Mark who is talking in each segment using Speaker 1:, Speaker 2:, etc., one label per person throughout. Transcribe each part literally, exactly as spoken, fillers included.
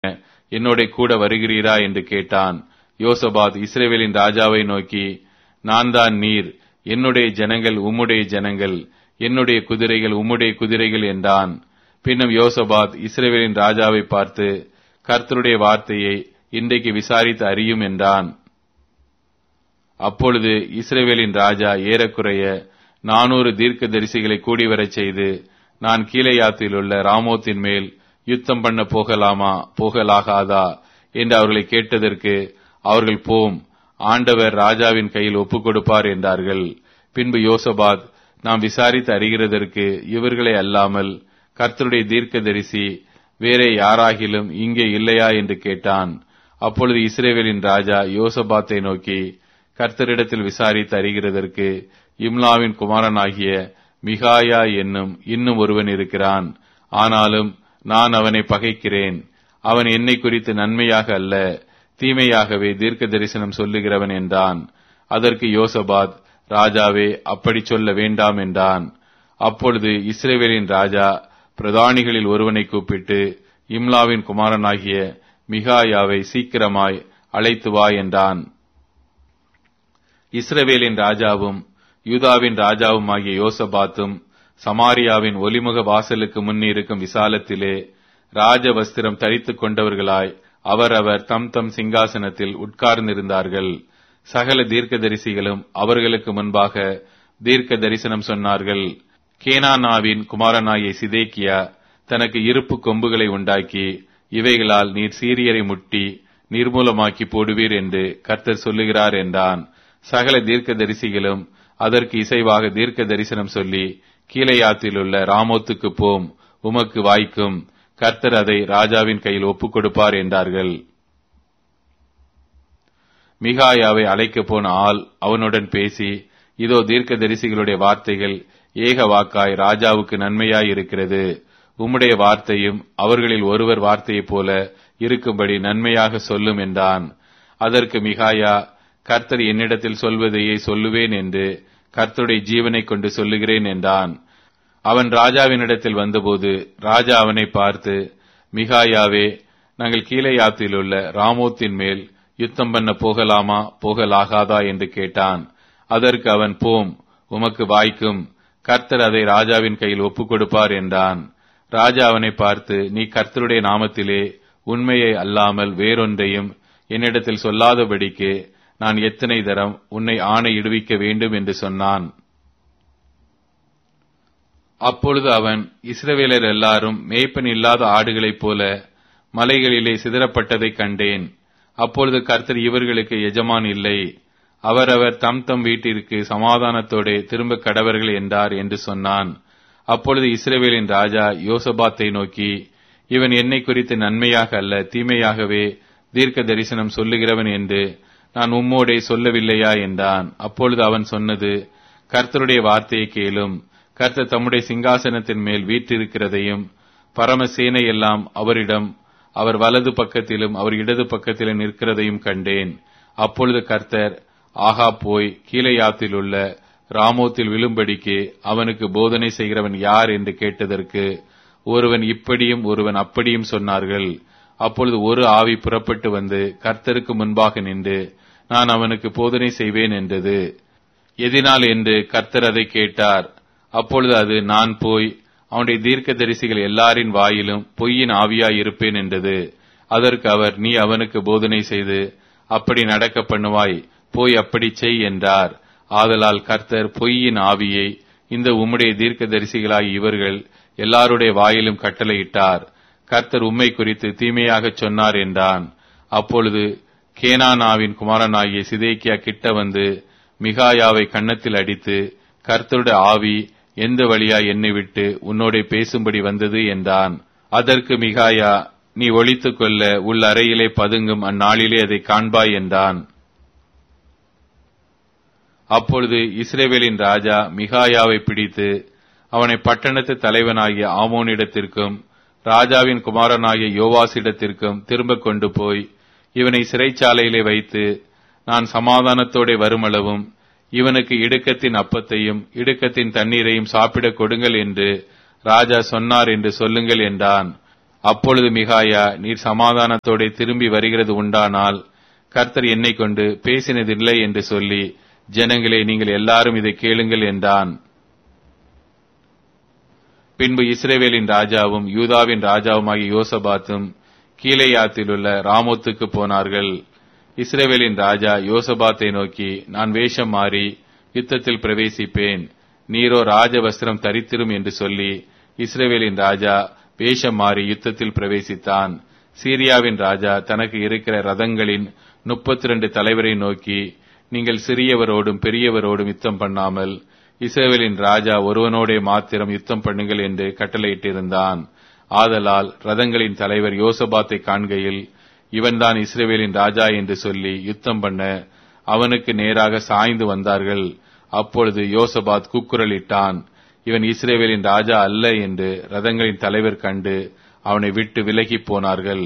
Speaker 1: என்னோட கூட வருகிறீரா என்று கேட்டான். யோசபாத் இஸ்ரவேலின் ராஜாவை நோக்கி, நான் தான் நீர், என்னுடைய ஜனங்கள் உம்முடைய ஜனங்கள், என்னுடைய குதிரைகள் உம்முடைய குதிரைகள் என்றான். பின்னும் யோசபாத் இஸ்ரவேலின் ராஜாவை பார்த்து, கர்த்தருடைய வார்த்தையை இன்றைக்கு விசாரித்து அறியும் என்றான். அப்பொழுது இஸ்ரவேலின் ராஜா ஏறக்குறைய நானூறு தீர்க்க தரிசிகளை கூடிவரச் செய்து, நான் கீலேயாத்தில் உள்ள ராமோத்தின் மேல் யுத்தம் பண்ண போகலாமா போகலாகாதா என்று அவர்களை கேட்டதற்கு அவர்கள் போம், ஆண்டவர் ராஜாவின் கையில் ஒப்புக் கொடுப்பார் என்றார்கள். பின்பு யோசபாத், நாம் விசாரித்து அறிகிறதற்கு இவர்களை அல்லாமல் கர்த்தருடைய தீர்க்க தரிசி வேறே யாராகிலும் இங்கே இல்லையா என்று கேட்டான். அப்பொழுது இஸ்ரவேலின் ராஜா யோசபாத்தை நோக்கி, கர்த்தரிடத்தில் விசாரித்து அறிகிறதற்கு இம்லாவின் குமாரனாகிய மிகாயா என்னும் இன்னும் ஒருவன் இருக்கிறான். ஆனாலும் நான் அவனை பகைக்கிறேன். அவன் என்னை குறித்து நன்மையாக அல்ல, தீமையாகவே தீர்க்க தரிசனம் சொல்லுகிறவன் என்றான். அதற்கு யோசபாத், ராஜாவே, அப்படி சொல்ல வேண்டாம் என்றான். அப்பொழுது இஸ்ரவேலின் ராஜா பிரதானிகளில் ஒருவனை கூப்பிட்டு, இம்லாவின் குமாரனாகிய மிகாயாவை சீக்கிரமாய் அழைத்து வா என்றான். இஸ்ரவேலின் ராஜாவும் யூதாவின் ராஜாவுமாகிய யோசபாத்தும் சமாரியாவின் ஒலிமுக வாசலுக்கு முன் இருக்கும் விசாலத்திலே ராஜ வஸ்திரம் தரித்துக் கொண்டவர்களாய் அவரவர் தம் தம் சிங்காசனத்தில் உட்கார்ந்திருந்தார்கள். சகல தீர்க்கதரிசிகளும் அவர்களுக்கு முன்பாக தீர்க்க தரிசனம் சொன்னார்கள். கேனானாவின் குமாரனாகிய சிதேக்கியா தனக்கு இருப்பு கொம்புகளை உண்டாக்கி, இவைகளால் நீர் சீரியரை முட்டி நிர்மூலமாக்கி போடுவீர் என்று கர்த்தர் சொல்லுகிறார் என்றான். சகல தீர்க்க தரிசிகளும் அதற்கு இசைவாக தீர்க்க தரிசனம் சொல்லி, கீலேயாத்தில் உள்ள ராமோத்துக்கு போம், உமக்கு வாய்க்கும், கர்த்தர் அதை ராஜாவின் கையில் ஒப்புக் கொடுப்பார் என்றார்கள். மிகாயாவை அழைக்கப் போன ஆள் அவனுடன் பேசி, இதோ தீர்க்க தரிசிகளுடைய வார்த்தைகள் ஏக வாக்காய் ராஜாவுக்கு நன்மையாய் இருக்கிறது. உம்முடைய வார்த்தையும் அவர்களில் ஒருவர் வார்த்தையைப் போல இருக்கும்படி நன்மையாக சொல்லும் என்றான். அதற்கு மிகாயா, கர்த்தர் என்னிடத்தில் சொல்வதையே சொல்லுவேன் என்று கர்த்தருடைய ஜீவனை கொண்டு சொல்லுகிறேன் என்றான். அவன் ராஜாவினிடத்தில் வந்தபோது ராஜா அவனை பார்த்து, மிகாயாவே, நாங்கள் கீலேயாத்தில் உள்ள ராமோத்தின் மேல் யுத்தம் பண்ண போகலாமா போகலாகாதா என்று கேட்டான். அதற்கு அவன், போம், உமக்கு வாய்க்கும், கர்த்தர் அதை ராஜாவின் கையில் ஒப்புக் கொடுப்பார் என்றான். ராஜா அவனை பார்த்து, நீ கர்த்தருடைய நாமத்திலே உண்மையை அல்லாமல் வேறொன்றையும் என்னிடத்தில் சொல்லாதபடிக்கு நான் எத்தனை தரம் உன்னை ஆணையிடுவிக்க வேண்டும் என்று சொன்னான். அப்பொழுது அவன், இஸ்ரவேலர் எல்லாரும் மேய்ப்பன் இல்லாத ஆடுகளைப் போல மலைகளிலே சிதறப்பட்டதைக் கண்டேன். அப்பொழுது கர்த்தர் இவர்களுக்கு எஜமான் இல்லை, அவரவர் தம் தம் வீட்டிற்கு சமாதானத்தோടെ திரும்ப கடவர்கள் என்றார் என்று சொன்னான். அப்பொழுது இஸ்ரவேலின் ராஜா யோசபாத்தை நோக்கி, இவன் என்னை குறித்து நன்மையாக அல்ல தீமையாகவே தீர்க்க தரிசனம் சொல்லுகிறவன் என்று நான் உம்மோடே சொல்லவில்லையா என்றான். அப்பொழுது அவன் சொன்னது, கர்த்தருடைய வார்த்தையை கேளும். கர்த்தர் தம்முடைய சிங்காசனத்தின் மேல் வீற்றிருக்கிறதையும் பரமசேனை எல்லாம் அவரிடம் அவர் வலது பக்கத்திலும் அவர் இடது பக்கத்திலும் நிற்கிறதையும் கண்டேன். அப்பொழுது கர்த்தர், ஆகா, போய் கீலேயாத்தில் உள்ள ராமோத்தில் விழும்படிக்கு அவனுக்கு போதனை செய்கிறவன் யார் என்று கேட்டதற்கு ஒருவன் இப்படியும் ஒருவன் அப்படியும் சொன்னார்கள். அப்பொழுது ஒரு ஆவி புறப்பட்டு வந்து கர்த்தருக்கு முன்பாக நின்று, நான் அவனுக்கு போதனை செய்வேன் என்றது. எதினால் என்று கர்த்தர் அதை கேட்டார். அப்பொழுது அது, நான் போய் அவனுடைய தீர்க்க தரிசிகள் எல்லாரின் வாயிலும் பொய்யின் ஆவியாய் இருப்பேன் என்றது. அதற்கு அவர், நீ அவனுக்கு போதனை செய்து அப்படி நடக்க பண்ணுவாய், போய் அப்படி செய் என்றார். ஆதலால் கர்த்தர் பொய்யின் ஆவியை இந்த உம்முடைய தீர்க்க தரிசிகளாய் இவர்கள் எல்லாருடைய வாயிலும் கட்டளையிட்டார். கர்த்தர் உம்மை குறித்து தீமையாக சொன்னார் என்றான். அப்பொழுது கேனானாவின் குமாரனாகிய சிதேக்கியா கிட்ட வந்து மிகாயாவை கன்னத்தில் அடித்து, கர்த்தருடைய ஆவி எந்த வழியா என்னை விட்டு உன்னோட பேசும்படி வந்தது என்றான். அதற்கு மிகாயா, நீ ஒளித்துக் கொள்ள உள் அறையிலே பதுங்கும், அந்நாளிலே அதை காண்பாய் என்றான். அப்பொழுது இஸ்ரவேலின் ராஜா மிகாயாவை பிடித்து அவனை பட்டணத்து தலைவனாகிய ஆமோனிடத்திற்கும் ராஜாவின் குமாரனாகிய யோவாசிடத்திற்கும் திரும்ப கொண்டு போய் இவனை சிறைச்சாலையிலே வைத்து, நான் சமாதானத்தோടെ வருமளவும் இவனுக்கு இடுக்கத்தின் அப்பத்தையும் இடுக்கத்தின் தண்ணீரையும் சாப்பிடக் கொடுங்கள் என்று ராஜா சொன்னார் என்று சொல்லுங்கள் என்றான். அப்பொழுது மிகாயா, நீர் சமாதானத்தோட திரும்பி வருகிறது உண்டானால் கர்த்தர் என்னை கொண்டு பேசினதில்லை என்று சொல்லி, ஜனங்களே, நீங்கள் எல்லாரும் இதை கேளுங்கள் என்றான். பின்பு இஸ்ரவேலின் ராஜாவும் யூதாவின் ராஜாவுமாகிய யோசபாத்தும் கீலேயாத்திலுள்ள ராமோத்துக்கு போனார்கள். இஸ்ரவேலின் ராஜா யோசபாத்தை நோக்கி, நான் வேஷம் மாறி யுத்தத்தில் பிரவேசிப்பேன், நீரோ ராஜ வஸ்திரம் தரித்திரும் என்று சொல்லி இஸ்ரவேலின் ராஜா வேஷம் மாறி யுத்தத்தில் பிரவேசித்தான். சீரியாவின் ராஜா தனக்கு இருக்கிற ரதங்களின் முப்பத்தி இரண்டு தலைவரை நோக்கி, நீங்கள் சிறியவரோடும் பெரியவரோடும் யுத்தம் பண்ணாமல் இஸ்ரவேலின் ராஜா ஒருவனோடே மாத்திரம் யுத்தம் பண்ணுங்கள் என்று கட்டளையிட்டிருந்தான். ஆதலால் ரதங்களின் தலைவர் யோசபாத்தை காண்கையில், இவன்தான் இஸ்ரவேலின் ராஜா என்று சொல்லி யுத்தம் பண்ண அவனுக்கு நேராக சாய்ந்து வந்தார்கள். அப்பொழுது யோசபாத் கூக்குரலிட்டான், இவன் இஸ்ரவேலின் ராஜா அல்ல என்று ரதங்களின் தலைவர் கண்டு அவனை விட்டு விலகி போனார்கள்.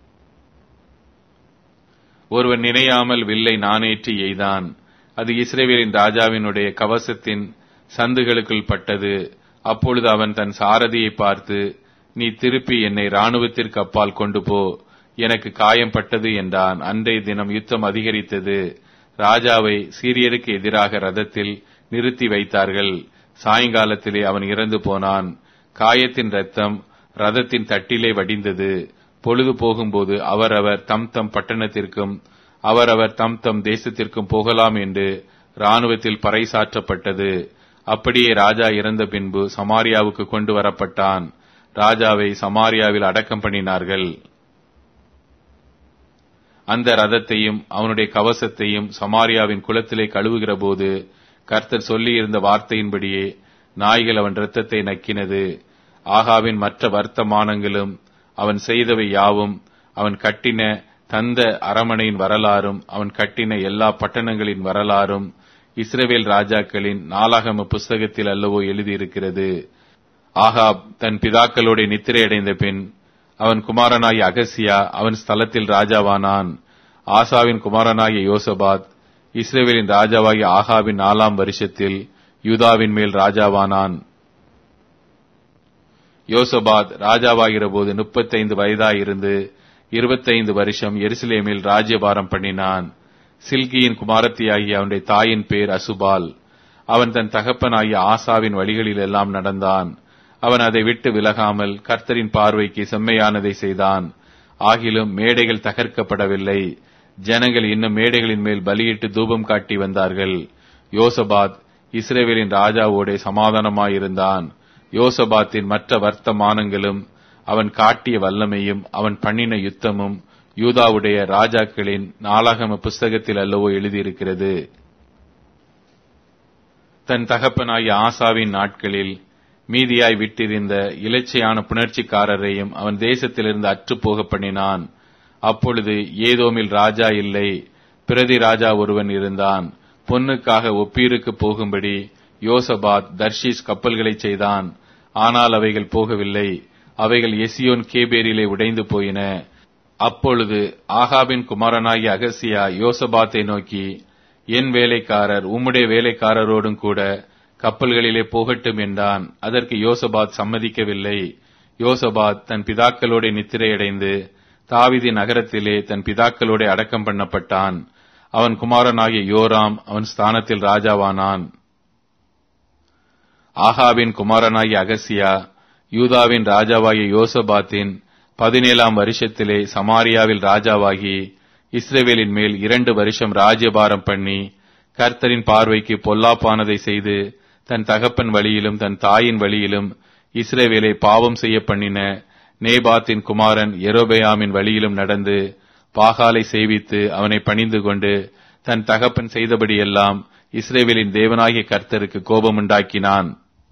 Speaker 1: ஒருவன் நினையாமல் வில்லை நாணேற்றி எய்தான். அது இஸ்ரவேலின் ராஜாவினுடைய கவசத்தின் சந்துகளுக்குள் பட்டது. அப்பொழுது அவன் தன் சாரதியை பார்த்து, நீ திருப்பி என்னை இராணுவத்திற்கு அப்பால் கொண்டு போ, எனக்கு காயம் பட்டது என்றான். அன்றைய தினம் யுத்தம் அதிகரித்தது. ராஜாவை சீரியருக்கு எதிராக ரதத்தில் நிறுத்தி வைத்தார்கள். சாயங்காலத்திலே அவன் இறந்து போனான். காயத்தின் இரத்தம் ரதத்தின் தட்டிலே வடிந்தது. பொழுது போகும்போது அவரவர் தம் தம் பட்டணத்திற்கும் அவரவர் தம் தம் தேசத்திற்கும் போகலாம் என்று இராணுவத்தில் பறைசாற்றப்பட்டது. அப்படியே ராஜா இறந்த பின்பு சமாரியாவுக்கு கொண்டு வரப்பட்டான். ராஜாவை சமாரியாவில் அடக்கம் பண்ணினார்கள். அந்த ரதத்தையும் அவனுடைய கவசத்தையும் சமாரியாவின் குளத்திலே கழுவுகிற போது கர்த்தர் சொல்லியிருந்த வார்த்தையின்படியே நாய்கள் அவன் இரத்தத்தை நக்கினது. ஆகாவின் மற்ற வர்த்தமானங்களும் அவன் செய்தவை யாவும், அவன் கட்டின தந்த அரமனையின் வரலாறும் அவன் கட்டின எல்லா பட்டணங்களின் வரலாறும் இஸ்ரவேல் ராஜாக்களின் நாளாகம புஸ்தகத்தில் அல்லவோ எழுதியிருக்கிறது. ஆகாப் தன் பிதாக்களோட நித்திரையடைந்த பின் அவன் குமாரனாகிய அகசியா அவன் ஸ்தலத்தில் ராஜாவானான். ஆசாவின் குமாரனாகிய யோசபாத் இஸ்ரவேலின் ராஜாவாகிய ஆகாவின் நாலாம் வருஷத்தில் யூதாவின் மேல் ராஜாவானான். யோசபாத் ராஜாவாகிற போது முப்பத்தைந்து வயதாயிருந்து இருபத்தைந்து வருஷம் எருசலேமில் ராஜ்யபாரம் பண்ணினான். சில்கியின் குமாரத்தியாகிய அவனுடைய தாயின் பேர் அசுபால். அவன் தன் தகப்பனாகிய ஆசாவின் வழிகளில் எல்லாம் நடந்தான். அவன் அதை விட்டு விலகாமல் கர்த்தரின் பார்வைக்கு செம்மையானதை செய்தான். ஆகிலும் மேடைகள் தகர்க்கப்படவில்லை. ஜனங்கள் இன்னும் மேடைகளின் மேல் பலியிட்டு தூபம் காட்டி வந்தார்கள். யோசபாத் இஸ்ரவேலின் ராஜாவோட சமாதானமாயிருந்தான். யோசபாத்தின் மற்ற வர்த்தமானங்களும் அவன் காட்டிய வல்லமையும் அவன் பண்ணின யுத்தமும் யூதாவுடைய ராஜாக்களின் நாளாகம புஸ்தகத்தில் அல்லவோ எழுதியிருக்கிறது. தன் தகப்பனாகிய ஆசாவின் நாட்களில் மீதியாய் விட்டிருந்த இலச்சையான புணர்ச்சிக்காரரையும் அவன் தேசத்திலிருந்து அற்றுப்போக பண்ணினான். அப்பொழுது ஏதோமில் ராஜா இல்லை, பிரதி ராஜா ஒருவன் இருந்தான். பொன்னுக்காக ஒப்பீருக்கு போகும்படி யோசபாத் தர்ஷீஸ் கப்பல்களை செய்தான். ஆனால் அவைகள் போகவில்லை. அவைகள் எசியோன் கேபேரிலே உடைந்து போயின. அப்பொழுது ஆகாபின் குமாரனாகிய அகசியா யோசபாத்தை நோக்கி, என் வேலைக்காரர் உம்முடைய வேலைக்காரரோடும் கூட கப்பல்களிலே போகட்டும் என்றான். அதற்கு யோசபாத் சம்மதிக்கவில்லை. யோசபாத் தன் பிதாக்களோட நித்திரையடைந்து தாவீது நகரத்திலே தன் பிதாக்களோட அடக்கம் பண்ணப்பட்டான். அவன் குமாரனாகிய யோராம் அவன் ஸ்தானத்தில் ராஜாவானான். ஆகாவின் குமாரனாகிய அகசியா யூதாவின் ராஜாவாகிய யோசபாத்தின் பதினேழாம் வருஷத்திலே சமாரியாவில் ராஜாவாகி இஸ்ரவேலின் மேல் இரண்டு வருஷம் ராஜ்யபாரம் பண்ணி கர்த்தரின் பார்வைக்கு பொல்லாப்பானதை செய்து தன் தகப்பன் வழியிலும் தன் தாயின் வழியிலும் இஸ்ரவேலை பாவம் செய்ய பண்ணின நேபாத்தின் குமாரன் யெரொபெயாமின் வழியிலும் நடந்து பாகாலை சேவித்து அவனை பணிந்து கொண்டு தன் தகப்பன் செய்தபடியெல்லாம் இஸ்ரவேலின் தேவனாகிய கர்த்தருக்கு கோபமுண்டாக்கினான்.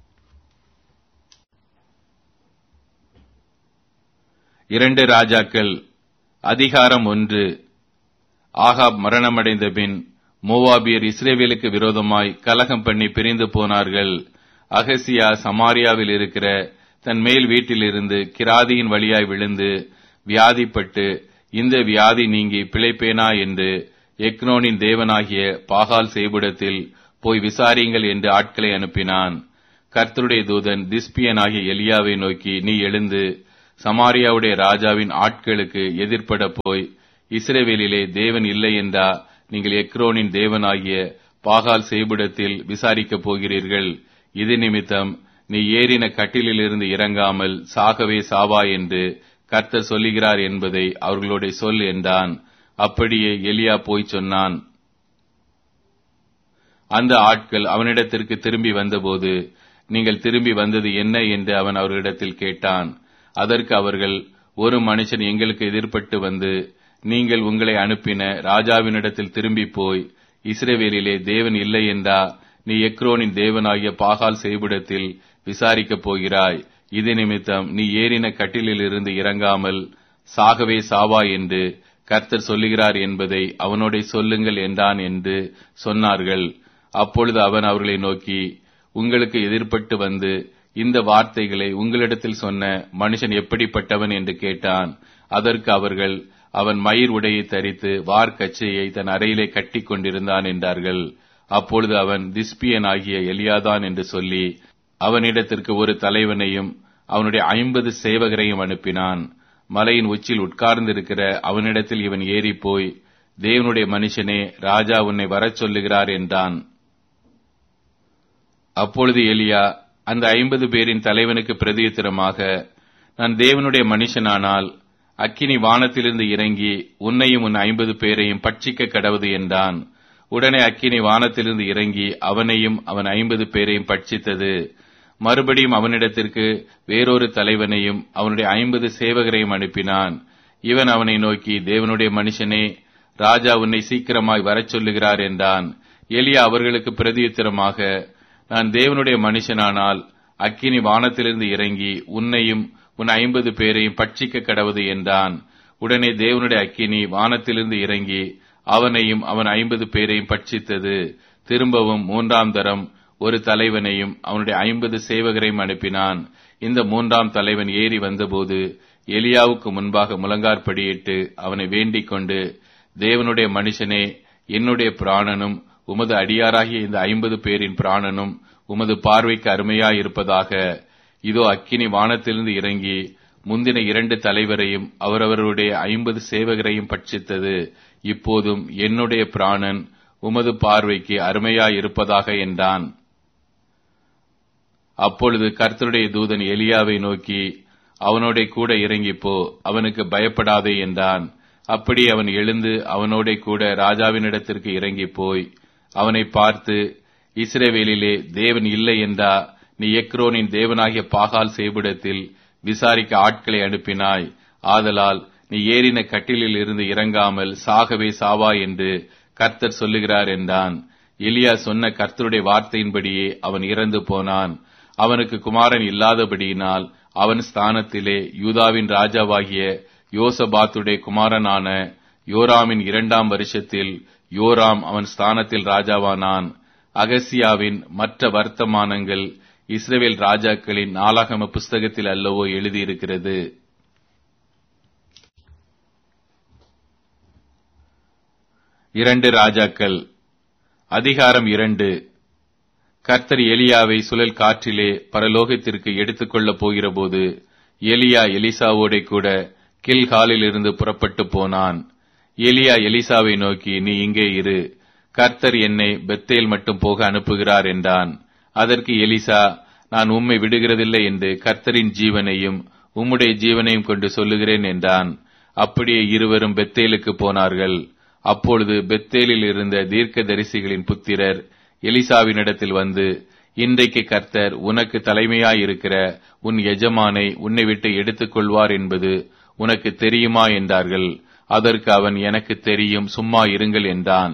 Speaker 1: இரண்டு ராஜாக்கள் அதிகாரம் ஒன்று. ஆகாப் மரணமடைந்த பின் மோவாபியர் இஸ்ரவேலுக்கு விரோதமாய் கலகம் பண்ணி பிரிந்து போனார்கள். அகசியா சமாரியாவில் இருக்கிற தன் மேல் வீட்டிலிருந்து கிராதியின் வழியாய் விழுந்து வியாதிப்பட்டு, இந்த வியாதி நீங்கி பிழைப்பேனா என்று எக்னோனின் தேவனாகிய பாகால் சேபுடத்தில் போய் விசாரியுங்கள் என்று ஆட்களை அனுப்பினான். கர்த்தருடைய தூதன் திஸ்பியனாகிய எலியாவை நோக்கி, நீ எழுந்து சமாரியாவுடைய ராஜாவின் ஆட்களுக்கு எதிர்ப்பட போய், இஸ்ரவேலிலே தேவன் இல்லை என்றா நீங்கள் எக்ரோனின் தேவனாகிய பாகால் சேபுடத்தில் விசாரிக்கப் போகிறீர்கள்? இது நிமித்தம் நீ ஏறின கட்டிலிலிருந்து இறங்காமல் சாகவே சாவா என்று கர்த்தர் சொல்லுகிறார் என்பதை அவர்களோட சொல் என்றான். அப்படியே எலியா போய் சொன்னான். அந்த ஆட்கள் அவனிடத்திற்கு திரும்பி வந்தபோது, நீங்கள் திரும்பி வந்தது என்ன என்று அவன் அவர்களிடத்தில் கேட்டான். அதற்கு அவர்கள், ஒரு மனுஷன் எங்களுக்கு எதிர்பட்டு வந்து, நீங்கள் உங்களை அனுப்பின ராஜாவினிடத்தில் திரும்பி போய், இஸ்ரவேலிலே தேவன் இல்லை என்றா நீ எக்ரோனின் தேவனாகிய பாகால் சேபுடத்தில் விசாரிக்கப் போகிறாய்? இது நிமித்தம் நீ ஏறின கட்டிலிலிருந்து இறங்காமல் சாகவே சாவா என்று கர்த்தர் சொல்லுகிறார் என்பதை அவனோட சொல்லுங்கள் என்றான் என்று சொன்னார்கள். அப்பொழுது அவன் அவர்களை நோக்கி, உங்களுக்கு எதிர்பட்டு வந்து இந்த வார்த்தைகளை உங்களிடத்தில் சொன்ன மனுஷன் எப்படிப்பட்டவன் என்று கேட்டான். அதற்கு அவர்கள், அவன் மயிர் உடையை தரித்து வார்க்கச்சையை தன் அறையிலே கட்டி கொண்டிருந்தான் என்றார்கள். அப்பொழுது அவன் திஸ்பியன் ஆகிய எலியாதான் என்று சொல்லி அவனிடத்திற்கு ஒரு தலைவனையும் அவனுடைய ஐம்பது சேவகரையும் அனுப்பினான். மலையின் உச்சியில் உட்கார்ந்திருக்கிற அவனிடத்தில் இவன் ஏறி போய், தேவனுடைய மனுஷனே, ராஜா உன்னை வரச் சொல்லுகிறார் என்றான். அப்பொழுது எலியா அந்த ஐம்பது பேரின் தலைவனுக்கு பிரதியுத்தரமாக, நான் தேவனுடைய மனுஷனானால் அக்கினி வானத்திலிருந்து இறங்கி உன்னையும் உன் ஐம்பது பேரையும் பட்சிக்க கடவுது என்றான். உடனே அக்கினி வானத்திலிருந்து இறங்கி அவனையும் அவன் ஐம்பது பேரையும் பட்சித்தது. மறுபடியும் அவனிடத்திற்கு வேறொரு தலைவனையும் அவனுடைய ஐம்பது சேவகரையும் அனுப்பினான். இவன் அவனை நோக்கி, தேவனுடைய மனுஷனே, ராஜா உன்னை சீக்கிரமாய் வரச் சொல்லுகிறார் என்றான். எலியா அவர்களுக்கு பிரதியுத்தரமாக, நான் தேவனுடைய மனுஷனானால் அக்கினி வானத்திலிருந்து இறங்கி உன்னையும் உன் ஐம்பது பேரையும் பட்சிக்க கடவுது என்றான். உடனே தேவனுடைய அக்கினி வானத்திலிருந்து இறங்கி அவனையும் அவன் ஐம்பது பேரையும் பட்சித்தது. திரும்பவும் மூன்றாம் தரம் ஒரு தலைவனையும் அவனுடைய ஐம்பது சேவகரையும் அனுப்பினான். இந்த மூன்றாம் தலைவன் ஏறி வந்தபோது எலியாவுக்கு முன்பாக முழங்கார்படியிட்டு அவனை வேண்டிக் கொண்டு, தேவனுடைய மனுஷனே, என்னுடைய பிராணனும் உமது அடியாராகிய இந்த ஐம்பது பேரின் பிராணனும் உமது பார்வைக்கு அருமையாயிருப்பதாக. இதோ அக்கினி வானத்திலிருந்து இறங்கி முந்தின இரண்டு தலைவரையும் அவரவருடைய ஐம்பது சேவகரையும் பட்சித்தது. இப்போதும் என்னுடைய பிராணன் உமது பார்வைக்கு அருமையாயிருப்பதாக என்றான். அப்பொழுது கர்த்தருடைய தூதன் எலியாவை நோக்கி, அவனோட கூட இறங்கிப்போ, அவனுக்கு பயப்படாதே என்றான். அப்படி அவன் எழுந்து அவனோட கூட ராஜாவினிடத்திற்கு இறங்கி போய் அவனை பார்த்து, இஸ்ரவேலிலே தேவன் இல்லை என்றா நீ எக்ரோனின் தேவனாகிய பாகால் சேபுடத்தில் விசாரிக்க ஆட்களை அனுப்பினாய். ஆதலால் நீ ஏறின கட்டிலில் இருந்து இறங்காமல் சாகவே சாவா என்று கர்த்தர் சொல்லுகிறார் என்றான். எலியா சொன்ன கர்த்தருடைய வார்த்தையின்படியே அவன் இறந்து போனான். அவனுக்கு குமாரன் இல்லாதபடியினால் அவன் ஸ்தானத்திலே யூதாவின் ராஜாவாகிய யோசபாத்துடைய குமாரனான யோராமின் இரண்டாம் வருஷத்தில் யோராம் அவன் ஸ்தானத்தில் ராஜாவானான். அகசியாவின் மற்ற வர்த்தமானங்கள் இஸ்ரவேல் ராஜாக்களின் நாளாகம புஸ்தகத்தில் அல்லவோ எழுதியிருக்கிறது. இரண்டு ராஜாக்கள் அதிகாரம் இரண்டு. கர்த்தர் எலியாவை சுழல் காற்றிலே பரலோகத்திற்கு எடுத்துக்கொள்ளப் போகிற போது எலியா எலிசாவோட கூட கில்காலில் இருந்து புறப்பட்டு போனான். எலியா எலிசாவை நோக்கி, நீ இங்கே இரு, கர்த்தர் என்னை பெத்தேல் மட்டும் போக அனுப்புகிறார் என்றான். அதற்கு எலிசா, நான் உம்மை விடுகிறதில்லை என்று கர்த்தரின் ஜீவனையும் உம்முடைய ஜீவனையும் கொண்டு சொல்லுகிறேன் என்றான். அப்படியே இருவரும் பெத்தேலுக்கு போனார்கள். அப்பொழுது பெத்தேலில் இருந்த தீர்க்க தரிசிகளின் புத்திரர் எலிசாவினிடத்தில் வந்து, இன்றைக்கு கர்த்தர் உனக்கு தலைமையாயிருக்கிற உன் எஜமானை உன்னை விட்டு எடுத்துக் கொள்வார் என்பது உனக்கு தெரியுமா என்றார்கள். அதற்கு அவன், எனக்கு தெரியும், சும்மா இருங்கள் என்றான்.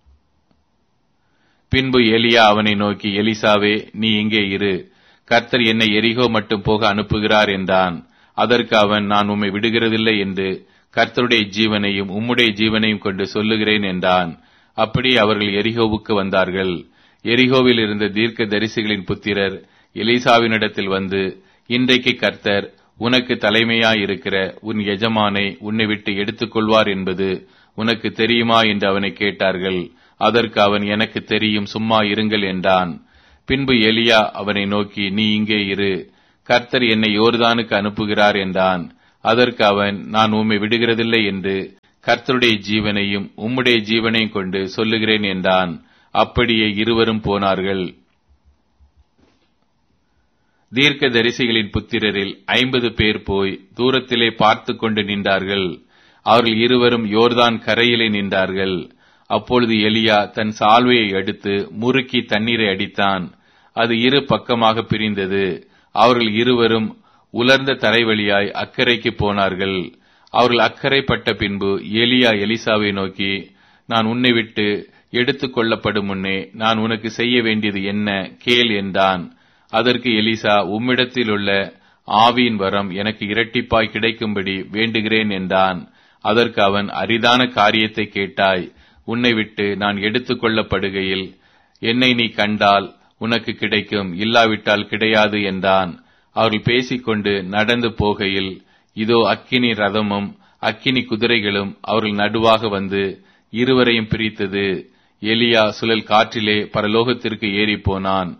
Speaker 1: பின்பு எலியா அவனை நோக்கி, எலிசாவே, நீ இங்கே இரு, கர்த்தர் என்னை எரிகோ மட்டும் போக அனுப்புகிறார் என்றான். அதற்கு அவன், நான் உம்மை விடுகிறதில்லை என்று கர்த்தருடைய ஜீவனையும் உம்முடைய ஜீவனையும் கொண்டு சொல்லுகிறேன் என்றான். அப்படி அவர்கள் எரிகோவுக்கு வந்தார்கள். எரிகோவில் இருந்த தீர்க்க தரிசிகளின் புத்திரர் எலிசாவினிடத்தில் வந்து, இன்றைக்கு கர்த்தர் உனக்கு தலைமையாயிருக்கிற உன் எஜமானை உன்னை விட்டு எடுத்துக் கொள்வார் என்பது உனக்கு தெரியுமா என்று அவனை கேட்டார்கள். அதற்கு அவன், எனக்கு தெரியும், சும்மா இருங்கள் என்றான். பின்பு எலியா அவனை நோக்கி, நீ இங்கே இரு, கர்த்தர் என்னை யோர்தானுக்கு அனுப்புகிறார் என்றான். அதற்கு அவன், நான் உம்மை விடுகிறதில்லை என்று கர்த்தருடைய ஜீவனையும் உம்முடைய ஜீவனையும் கொண்டு சொல்லுகிறேன் என்றான். அப்படியே இருவரும் போனார்கள். தீர்க்க தரிசிகளின் புத்திரரில் ஐம்பது பேர் போய் தூரத்திலே பார்த்து கொண்டு நின்றார்கள். அவர்கள் இருவரும் யோர்தான் கரையிலே நின்றார்கள். அப்பொழுது எலியா தன் சால்வையை எடுத்து முறுக்கி தண்ணீரை அடித்தான். அது இரு பக்கமாக பிரிந்தது. அவர்கள் இருவரும் உலர்ந்த தரைவழியாய் அக்கறைக்கு போனார்கள். அவர்கள் அக்கறைப்பட்ட பின்பு எலியா எலிசாவை நோக்கி, நான் உன்னை விட்டு எடுத்துக் கொள்ளப்படும் முன்னே நான் உனக்கு செய்ய வேண்டியது என்ன கேள் என்றான். அதற்கு எலிசா, உம்மிடத்தில் உள்ள ஆவியின் வரம் எனக்கு இரட்டிப்பாய் கிடைக்கும்படி வேண்டுகிறேன் என்றான். அதற்கு அவன், அரிதான காரியத்தை கேட்டாய். உன்னை விட்டு நான் எடுத்துக் கொள்ளப்படுகையில் என்னை நீ கண்டால் உனக்கு கிடைக்கும், இல்லாவிட்டால் கிடையாது என்றான். அவர்கள் பேசிக்கொண்டு நடந்து போகையில், இதோ அக்கினி ரதமும் அக்கினி குதிரைகளும் அவர்கள் நடுவாக வந்து இருவரையும் பிரித்தது. எலியா சுழல் காற்றிலே பரலோகத்திற்கு ஏறி போனான்.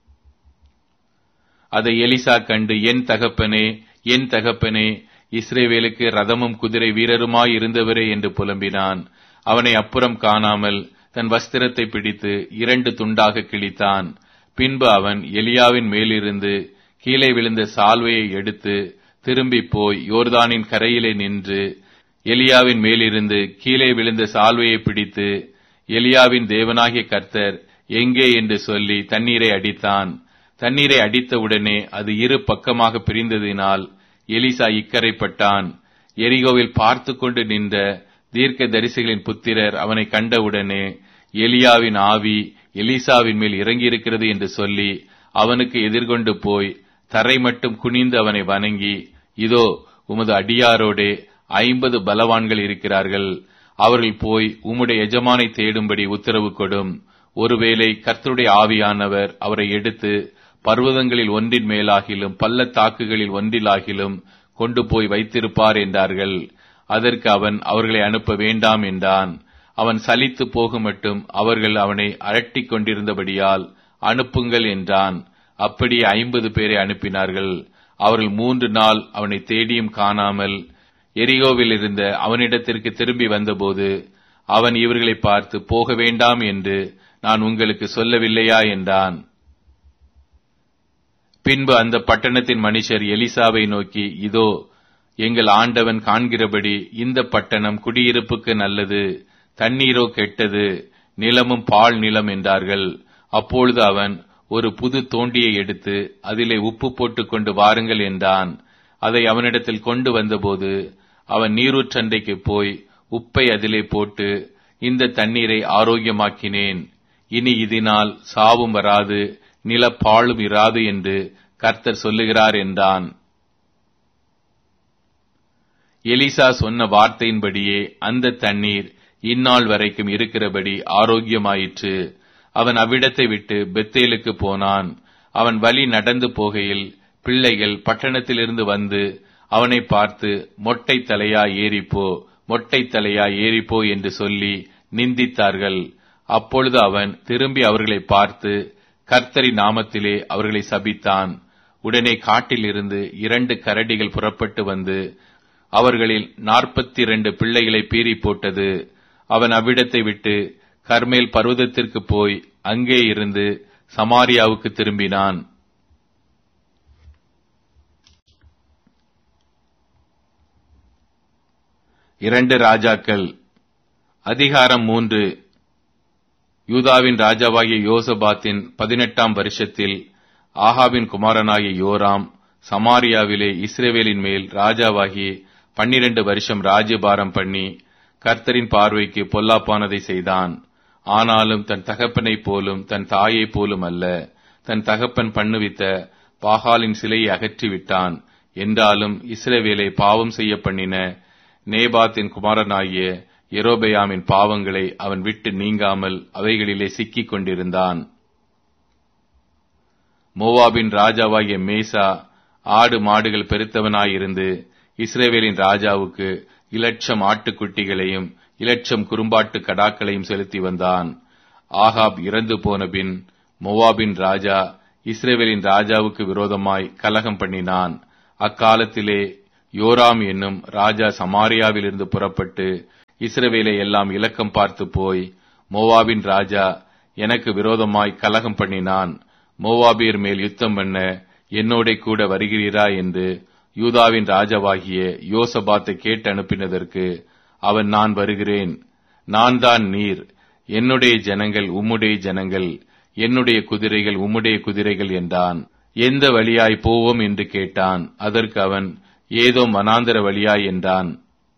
Speaker 1: அதை எலிசா கண்டு, என் தகப்பனே, என் தகப்பனே, இஸ்ரவேலுக்கு ரதமும் குதிரை வீரருமாய் இருந்தவரே என்று புலம்பினான். அவனை அப்புறம் காணாமல் தன் வஸ்திரத்தை பிடித்து இரண்டு துண்டாக கிழித்தான். பின்பு அவன் எலியாவின் மேலிருந்து கீழே விழுந்த சால்வையை எடுத்து திரும்பி போய் யோர்தானின் கரையிலே நின்று எலியாவின் மேலிருந்து கீழே விழுந்த சால்வையை பிடித்து, எலியாவின் தேவனாகிய கர்த்தர் எங்கே என்று சொல்லி தண்ணீரை அடித்தான். தண்ணீரை அடித்தவுடனே அது இரு பக்கமாக பிரிந்ததினால் எலிசா இக்கரைப்பட்டான். எரிகோவில் பார்த்து கொண்டு நின்ற தீர்க்க தரிசிகளின் புத்திரர் அவனை கண்டவுடனே, எலியாவின் ஆவி எலிசாவின் மேல் இறங்கியிருக்கிறது என்று சொல்லி அவனுக்கு எதிர்கொண்டு போய் தரை மட்டும் குனிந்து அவனை வணங்கி, இதோ உமது அடியாரோடே ஐம்பது பலவான்கள் இருக்கிறார்கள். அவர்கள் போய் உம்முடைய எஜமானை தேடும்படி உத்தரவு கொடும். ஒருவேளை கர்த்தருடைய ஆவியானவர் அவரை எடுத்து பர்வதங்களில் ஒன்றின் மேலாகிலும் பள்ளத்தாக்குகளில் ஒன்றிலாகிலும் கொண்டு போய் வைத்திருப்பார் என்றார்கள். அதற்கு அவன், அவர்களை அனுப்ப வேண்டாம் என்றான். அவன் சலித்து போகும் மட்டும் அவர்கள் அவனை அரட்டிக் கொண்டிருந்தபடியால் அனுப்புங்கள் என்றான். அப்படியே ஐம்பது பேரை அனுப்பினார்கள். அவர்கள் மூன்று நாள் அவனை தேடியும் காணாமல் எரிகோவில் இருந்த அவனிடத்திற்கு திரும்பி வந்தபோது அவன் இவர்களை பார்த்து, போக வேண்டாம் என்று நான் உங்களுக்கு சொல்லவில்லையா என்றான். பின்பு அந்த பட்டணத்தின் மனுஷர் எலிசாவை நோக்கி, இதோ எங்கள் ஆண்டவன் காண்கிறபடி இந்த பட்டணம் குடியிருப்புக்கு நல்லது, தண்ணீரோ கெட்டது, நிலமும் பால் நிலம் என்றார்கள். அப்பொழுது அவன் ஒரு புது தோண்டியை எடுத்து அதிலே உப்பு போட்டுக் கொண்டு வாருங்கள் என்றான். அதை அவனிடத்தில் கொண்டு வந்தபோது அவன் நீரூற்றண்டைக்கு போய் உப்பை அதிலே போட்டு, இந்த தண்ணீரை ஆரோக்கியமாக்கினேன், இனி இதனால் சாவும் வராது, நிலப்பாழும் இராது என்று கர்த்தர் சொல்லுகிறார் என்றான். எலிசா சொன்ன வார்த்தையின்படியே அந்த தண்ணீர் இந்நாள் வரைக்கும் இருக்கிறபடி ஆரோக்கியமாயிற்று. அவன் அவ்விடத்தை விட்டு பெத்தேலுக்கு போனான். அவன் வழி நடந்து போகையில் பிள்ளைகள் பட்டணத்திலிருந்து வந்து அவனை பார்த்து, மொட்டை தலையா ஏறிப்போ, மொட்டை தலையா ஏறிப்போ என்று சொல்லி நிந்தித்தார்கள். அப்பொழுது அவன் திரும்பி அவர்களை பார்த்து கர்த்தரின் நாமத்திலே அவர்களை சபித்தான். உடனே காட்டிலிருந்து இரண்டு கரடிகள் புறப்பட்டு வந்து அவர்களில் நாற்பத்தி இரண்டு பிள்ளைகளை பீறி போட்டது. அவன் அவ்விடத்தை விட்டு கர்மேல் பர்வதத்திற்கு போய் அங்கே இருந்து சமாரியாவுக்கு திரும்பினான். இரண்டு ராஜாக்கள் அதிகாரம் மூன்று. யூதாவின் ராஜாவாகிய யோசபாத்தின் பதினெட்டாம் வருஷத்தில் ஆகாபின் குமாரனாகிய யோராம் சமாரியாவிலே இஸ்ரவேலின் மேல் ராஜாவாகி பன்னிரண்டு வருஷம் ராஜ்யபாரம் பண்ணி கர்த்தரின் பார்வைக்கு பொல்லாப்பானதை செய்தான். ஆனாலும் தன் தகப்பனைப் போலும் தன் தாயைப் போலும் அல்ல, தன் தகப்பன் பண்ணுவித்த பாகாலின் சிலையை அகற்றிவிட்டான். என்றாலும் இஸ்ரவேலை பாவம் செய்ய பண்ணின நேபாத்தின் குமாரனாகிய யெரொபெயாமின் பாவங்களை அவன் விட்டு நீங்காமல் அவைகளிலே சிக்கிக் கொண்டிருந்தான். மோவாபின் ராஜாவாகிய மேசா ஆடு மாடுகள் பெருத்தவனாயிருந்து இஸ்ரவேலின் ராஜாவுக்கு இலட்சம் ஆட்டுக்குட்டிகளையும் இலட்சம் குறும்பாட்டு கடாக்களையும் செலுத்தி வந்தான். ஆகாப் இறந்து போன பின் மோவாபின் ராஜா இஸ்ரவேலின் ராஜாவுக்கு விரோதமாய் கலகம் பண்ணினான். அக்காலத்திலே யோராம் என்னும் ராஜா சமாரியாவிலிருந்து புறப்பட்டு இஸ்ரவேலை எல்லாம் இலக்கம் பார்த்து போய், மோவாபின் ராஜா எனக்கு விரோதமாய் கலகம் பண்ணினான், மோவாபியர் மேல் யுத்தம் பண்ண என்னோட கூட வருகிறீரா என்று யூதாவின் ராஜாவாகிய யோசபாத்தை கேட்டு அனுப்பினதற்கு அவன், நான் வருகிறேன், நான் தான் நீர், என்னுடைய ஜனங்கள் உம்முடைய ஜனங்கள், என்னுடைய குதிரைகள் உம்முடைய குதிரைகள் என்றான். எந்த வழியாய் போவோம் என்று கேட்டான். அதற்கு அவன், ஏதோ வனாந்தர வழியாய் என்றான்.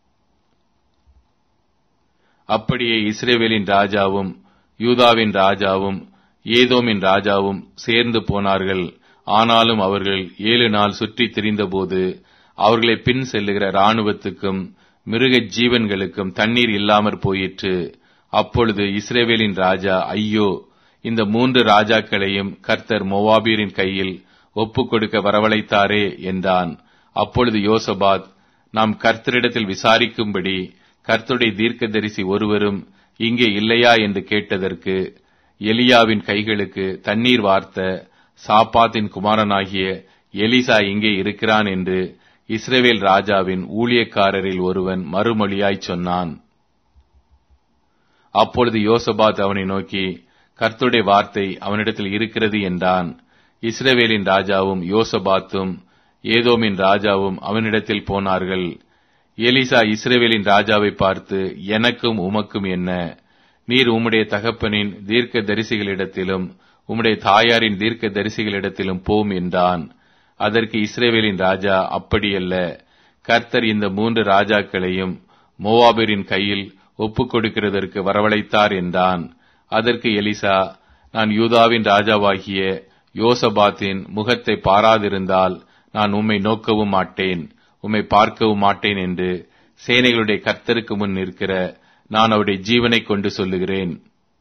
Speaker 1: அப்படியே இஸ்ரவேலின் ராஜாவும் யூதாவின் ராஜாவும் ஏதோமின் ராஜாவும் சேர்ந்து போனார்கள். ஆனாலும் அவர்கள் ஏழு நாள் சுற்றி திரிந்தபோது அவர்களை பின் செல்லுகிற இராணுவத்துக்கும் மிருக ஜீவன்களுக்கும் தண்ணீர் இல்லாமற் போயிற்று. அப்பொழுது இஸ்ரவேலின் ராஜா, ஐயோ, இந்த மூன்று ராஜாக்களையும் கர்த்தர் மோவாபியரின் கையில் ஒப்புக் கொடுக்க வரவழைத்தாரே என்றான். அப்பொழுது யோசபாத், நாம் கர்த்தரிடத்தில் விசாரிக்கும்படி கர்த்தருடைய தீர்க்கதரிசி ஒருவரும் இங்கே இல்லையா என்று கேட்டதற்கு, எலியாவின் கைகளுக்கு தண்ணீர் வார்த்த சாப்பாத்தின் குமாரனாகிய எலிசா இங்கே இருக்கிறான் என்று இஸ்ரவேல் ராஜாவின் ஊழியக்காரரில் ஒருவன் மறுமொழியாய் சொன்னான். அப்பொழுது யோசபாத் அவனை நோக்கி, கர்த்தருடைய வார்த்தை அவனிடத்தில் இருக்கிறது என்றான். இஸ்ரவேலின் ராஜாவும் யோசபாத்தும் ஏதோமின் ராஜாவும் அவனிடத்தில் போனார்கள். எலிசா இஸ்ரவேலின் ராஜாவை பார்த்து, எனக்கும் உமக்கும் என்ன? நீர் உம்முடைய தகப்பனின் தீர்க்க தரிசிகளிடத்திலும் உம்முடைய தாயாரின் தீர்க்க தரிசிகளிடத்திலும் போம் என்றான். அதற்கு இஸ்ரவேலின் ராஜா, அப்படியல்ல, கர்த்தர் இந்த மூன்று ராஜாக்களையும் மோவாபியரின் கையில் ஒப்புக் கொடுக்கிறதற்கு வரவழைத்தார் என்றான். அதற்கு எலிசா, நான் யூதாவின் ராஜாவாகிய யோசபாத்தின் முகத்தை பாராதிருந்தால் நான் உம்மை நோக்கவும் மாட்டேன், உம்மை பார்க்கவும் மாட்டேன் என்று சேனைகளுடைய கர்த்தருக்கு முன் நிற்கிற நான் அவருடைய ஜீவனை கொண்டு சொல்லுகிறேன்.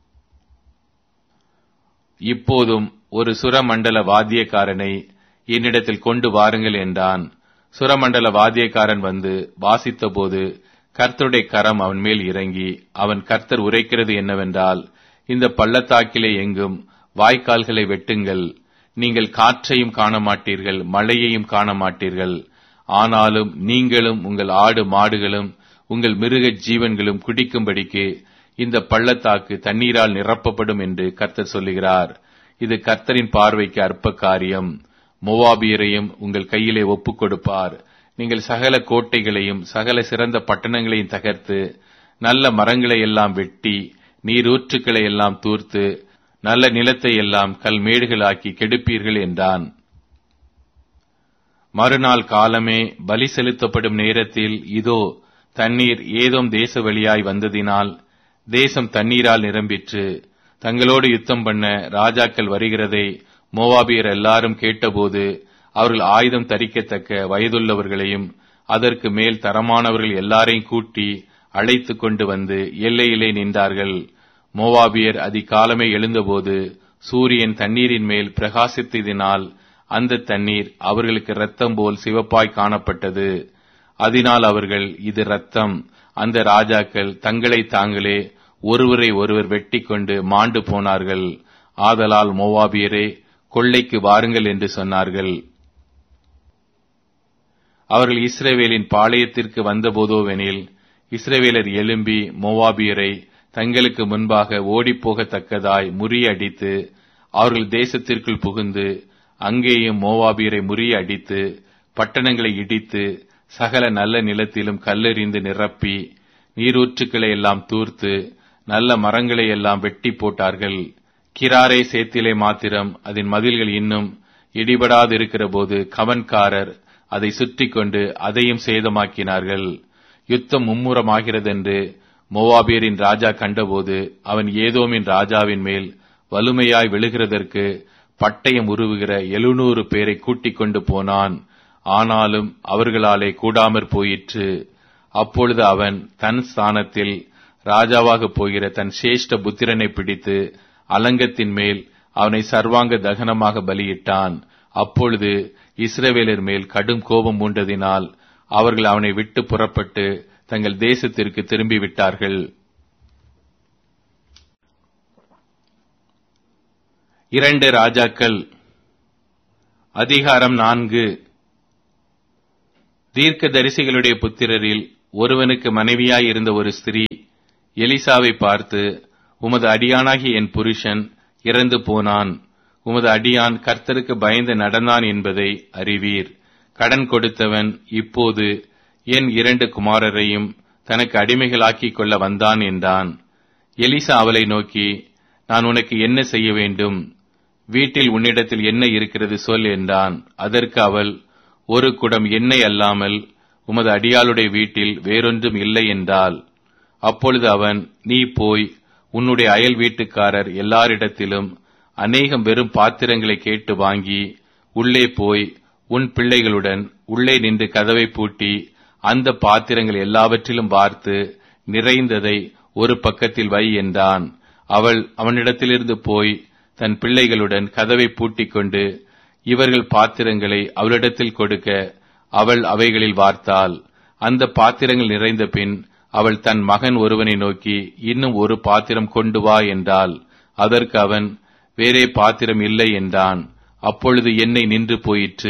Speaker 1: இப்போதும் ஒரு சுரமண்டல வாத்தியக்காரனை என்னிடத்தில் கொண்டு வாருங்கள் என்றான். சுரமண்டல வாத்தியக்காரன் வந்து வாசித்தபோது கர்த்தருடைய கரம் அவன் மேல் இறங்கி, அவன் கர்த்தர் உரைக்கிறது என்னவென்றால், இந்த பள்ளத்தாக்கிலே எங்கும் வாய்க்கால்களை வெட்டுங்கள், நீங்கள் காற்றையும் காண மாட்டீர்கள், மழையையும் காண மாட்டீர்கள், ஆனாலும் நீங்களும் உங்கள் ஆடு மாடுகளும் உங்கள் மிருக ஜீவன்களும் குடிக்கும்படிக்கு இந்த பள்ளத்தாக்கு தண்ணீரால் நிரப்பப்படும் என்று கர்த்தர் சொல்லுகிறார். இது கர்த்தரின் பார்வைக்கு அற்ப காரியம். மோவாபியரையும் உங்கள் கையிலே ஒப்புக் கொடுப்பார். நீங்கள் சகல கோட்டைகளையும் சகல சிறந்த பட்டணங்களையும் தகர்த்து நல்ல மரங்களை எல்லாம் வெட்டி நீரூற்றுக்களை எல்லாம் தூர்த்து நல்ல நிலத்தை எல்லாம் கல்மேடுகளாக்கி கெடுப்பீர்கள் என்றான். மறுநாள் காலமே பலி செலுத்தப்படும் நேரத்தில் இதோ தண்ணீர் ஏதோம் தேச வழியாய் வந்ததினால் தேசம் தண்ணீரால் நிரம்பிற்று. தங்களோடு யுத்தம் பண்ண ராஜாக்கள் வருகிறதை மோவாபியர் எல்லாரும் கேட்டபோது அவர்கள் ஆயுதம் தரிக்கத்தக்க வயதுள்ளவர்களையும் அதற்கு மேல் தரமானவர்கள் எல்லாரையும் கூட்டி அழைத்து கொண்டு வந்து எல்லையிலே நின்றார்கள். மோவாபியர் அதிகாலமே எழுந்தபோது சூரியன் தண்ணீரின் மேல் பிரகாசித்ததினால் அந்த தண்ணீர் அவர்களுக்கு இரத்தம் போல் சிவப்பாய் காணப்பட்டது. அதனால் அவர்கள், இது இரத்தம், அந்த ராஜாக்கள் தங்களை தாங்களே ஒருவரை ஒருவர் வெட்டி கொண்டு மாண்டு போனார்கள். ஆதலால் மோவாபியரே, கொள்ளைக்கு வாருங்கள் என்று சொன்னார்கள். அவர்கள் இஸ்ரவேலின் பாளையத்திற்கு வந்தபோதோவெனில் இஸ்ரவேலர் எழும்பி மோவாபியரை தங்களுக்கு முன்பாக ஓடிப்போகத்தக்கதாய் முறியடித்து அவர்கள் தேசத்திற்குள் புகுந்து அங்கேயும் மோவாபியரை முறியடித்து பட்டணங்களை இடித்து சகல நல்ல நிலத்திலும் கல்லெறிந்து நிரப்பி நீரூற்றுக்களை எல்லாம் தூர்த்து நல்ல மரங்களை எல்லாம் வெட்டி போட்டார்கள். கிராரே சேத்திலே மாத்திரம் அதன் மதில்கள் இன்னும் இடிபடாதிருக்கிற போது கவன்காரர் அதை சுற்றி கொண்டு அதையும் சேதமாக்கினார்கள். யுத்தம் மும்முரமாகிறதென்று மோவாபியரின் ராஜா கண்டபோது அவன் ஏதோமின் ராஜாவின் மேல் வலுமையாய் விழுகிறதற்கு பட்டயம் உருவுகிற எழுநூறு பேரை கூட்டிக் கொண்டு போனான். ஆனாலும் அவர்களாலே கூடாமற் போயிற்று. அப்பொழுது அவன் தன் ஸ்தானத்தில் ராஜாவாக போகிற தன் சேஷ்ட புத்திரனை பிடித்து அலங்கத்தின் மேல் அவனை சர்வாங்க தகனமாக பலியிட்டான். அப்பொழுது இஸ்ரவேலர் மேல் கடும் கோபம் மூண்டதினால் அவர்கள் அவனை விட்டு புறப்பட்டு தங்கள் தேசத்திற்கு திரும்பி விட்டார்கள். இரண்டு ராஜாக்கள் அதிகாரம் நான்கு. தீர்க்கதரிசிகளுடைய புத்திரரில் ஒருவனுக்கு மனைவியாயிருந்த ஒரு ஸ்திரீ எலிசாவை பார்த்து, உமது அடியானாகிய என் புருஷன் இறந்து போனான். உமது அடியான் கர்த்தருக்கு பயந்து நடந்தான் என்பதை அறிவீர். கடன் கொடுத்தவன் இப்போது என் இரண்டு குமாரரையும் தனக்கு அடிமைகளாக்கிக் கொள்ள வந்தான் என்றான். எலிசா அவளை நோக்கி, நான் உனக்கு என்ன செய்ய வேண்டும்? வீட்டில் உன்னிடத்தில் என்ன இருக்கிறது சொல் என்றான். அதற்கு அவள், ஒரு குடம் எண்ணெய் அல்லாமல் உமது அடியாளுடைய வீட்டில் வேறொன்றும் இல்லை என்றாள். அப்பொழுது அவன், நீ போய் உன்னுடைய அயல் வீட்டுக்காரர் எல்லாரிடத்திலும் அநேகம் வெறும் பாத்திரங்களை கேட்டு வாங்கி உள்ளே போய் உன் பிள்ளைகளுடன் உள்ளே நின்று கதவை பூட்டி அந்த பாத்திரங்கள் எல்லாவற்றிலும் வார்த்து நிறைந்ததை ஒரு பக்கத்தில் வை என்றான். அவள் அவனிடத்திலிருந்து போய் தன் பிள்ளைகளுடன் கதவை பூட்டிக் கொண்டு இவர்கள் பாத்திரங்களை அவளிடத்தில் கொடுக்க அவள் அவைகளில் வார்த்தாள். அந்த பாத்திரங்கள் நிறைந்த பின் அவள் தன் மகன் ஒருவனை நோக்கி, இன்னும் ஒரு பாத்திரம் கொண்டு வா என்றாள். அதற்கு அவன், வேறே பாத்திரம் இல்லை என்றான். அப்பொழுது எண்ணெய் நின்று போயிற்று.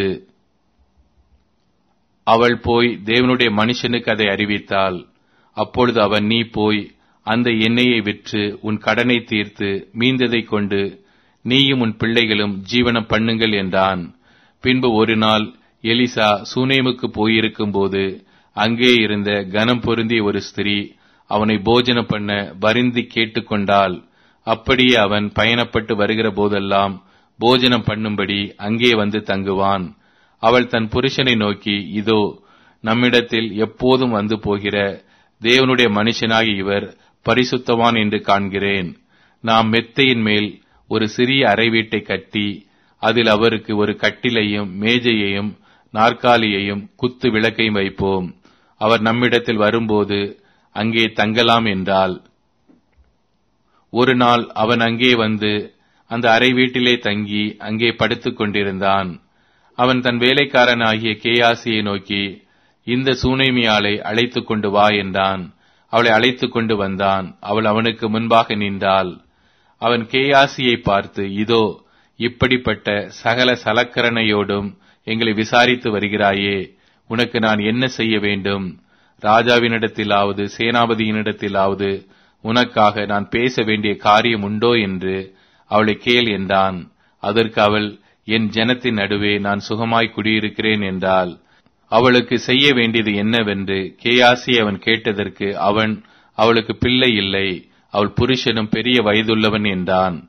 Speaker 1: அவள் போய் தேவனுடைய மனுஷனுக்கு அதை அறிவித்தாள். அப்பொழுது அவன், நீ போய் அந்த எண்ணெயை விற்று உன் கடனை தீர்த்து மீந்ததை கொண்டு நீயும் உன் பிள்ளைகளும் ஜீவனம் பண்ணுங்கள் என்றான். பின்பு ஒரு நாள் எலிசா சூனேமுக்கு போயிருக்கும் போது அங்கே இருந்த கனம் பொருந்திய ஒரு ஸ்திரீ அவனை போஜனம் பண்ண வருந்தி கேட்டுக்கொண்டாள். அப்படியே அவன் பயணப்பட்டு வருகிற போதெல்லாம் போஜனம் பண்ணும்படி அங்கே வந்து தங்குவான். அவள் தன் புருஷனை நோக்கி, இதோ நம்மிடத்தில் எப்போதும் வந்து போகிற தேவனுடைய மனுஷனாகி இவர் பரிசுத்தவான் என்று காண்கிறேன். நாம் மெத்தையின் மேல் ஒரு சிறிய அறை வீட்டை கட்டி அதில் அவருக்கு ஒரு கட்டிலையும் மேஜையையும் நாற்காலியையும் குத்து விளக்கையும் வைப்போம். அவர் நம்மிடத்தில் வரும்போது அங்கே தங்கலாம் என்றாள். ஒரு நாள் அவன் அங்கே வந்து அந்த அறை வீட்டிலே தங்கி அங்கே படுத்துக் கொண்டிருந்தான். அவன் தன் வேலைக்காரனாகிய கேயாசியை நோக்கி, இந்த சூனேமியாளை அழைத்துக் கொண்டு வா என்றான். அவளை அழைத்துக் கொண்டு வந்தான். அவள் அவனுக்கு முன்பாக நின்றாள். அவன் கேயாசியை பார்த்து, இதோ இப்படிப்பட்ட சகல சலக்கரணையோடும் எங்களை விசாரித்து வருகிறாயே, உனக்கு நான் என்ன செய்ய வேண்டும்? ராஜாவினிடத்திலாவது சேனாபதியினிடத்திலாவது உனக்காக நான் பேச வேண்டிய காரியம் உண்டோ என்று அவளை கேள் என்றான். அதற்கு அவள், என் ஜனத்தின் நடுவே நான் சுகமாய் குடியிருக்கிறேன் என்றாள். அவளுக்கு செய்ய வேண்டியது என்னவென்று கேயாசி அவன் கேட்டதற்கு அவன், அவளுக்கு பிள்ளை இல்லை, அவள் புருஷனும் பெரிய வயதுள்ளவன் என்றான்.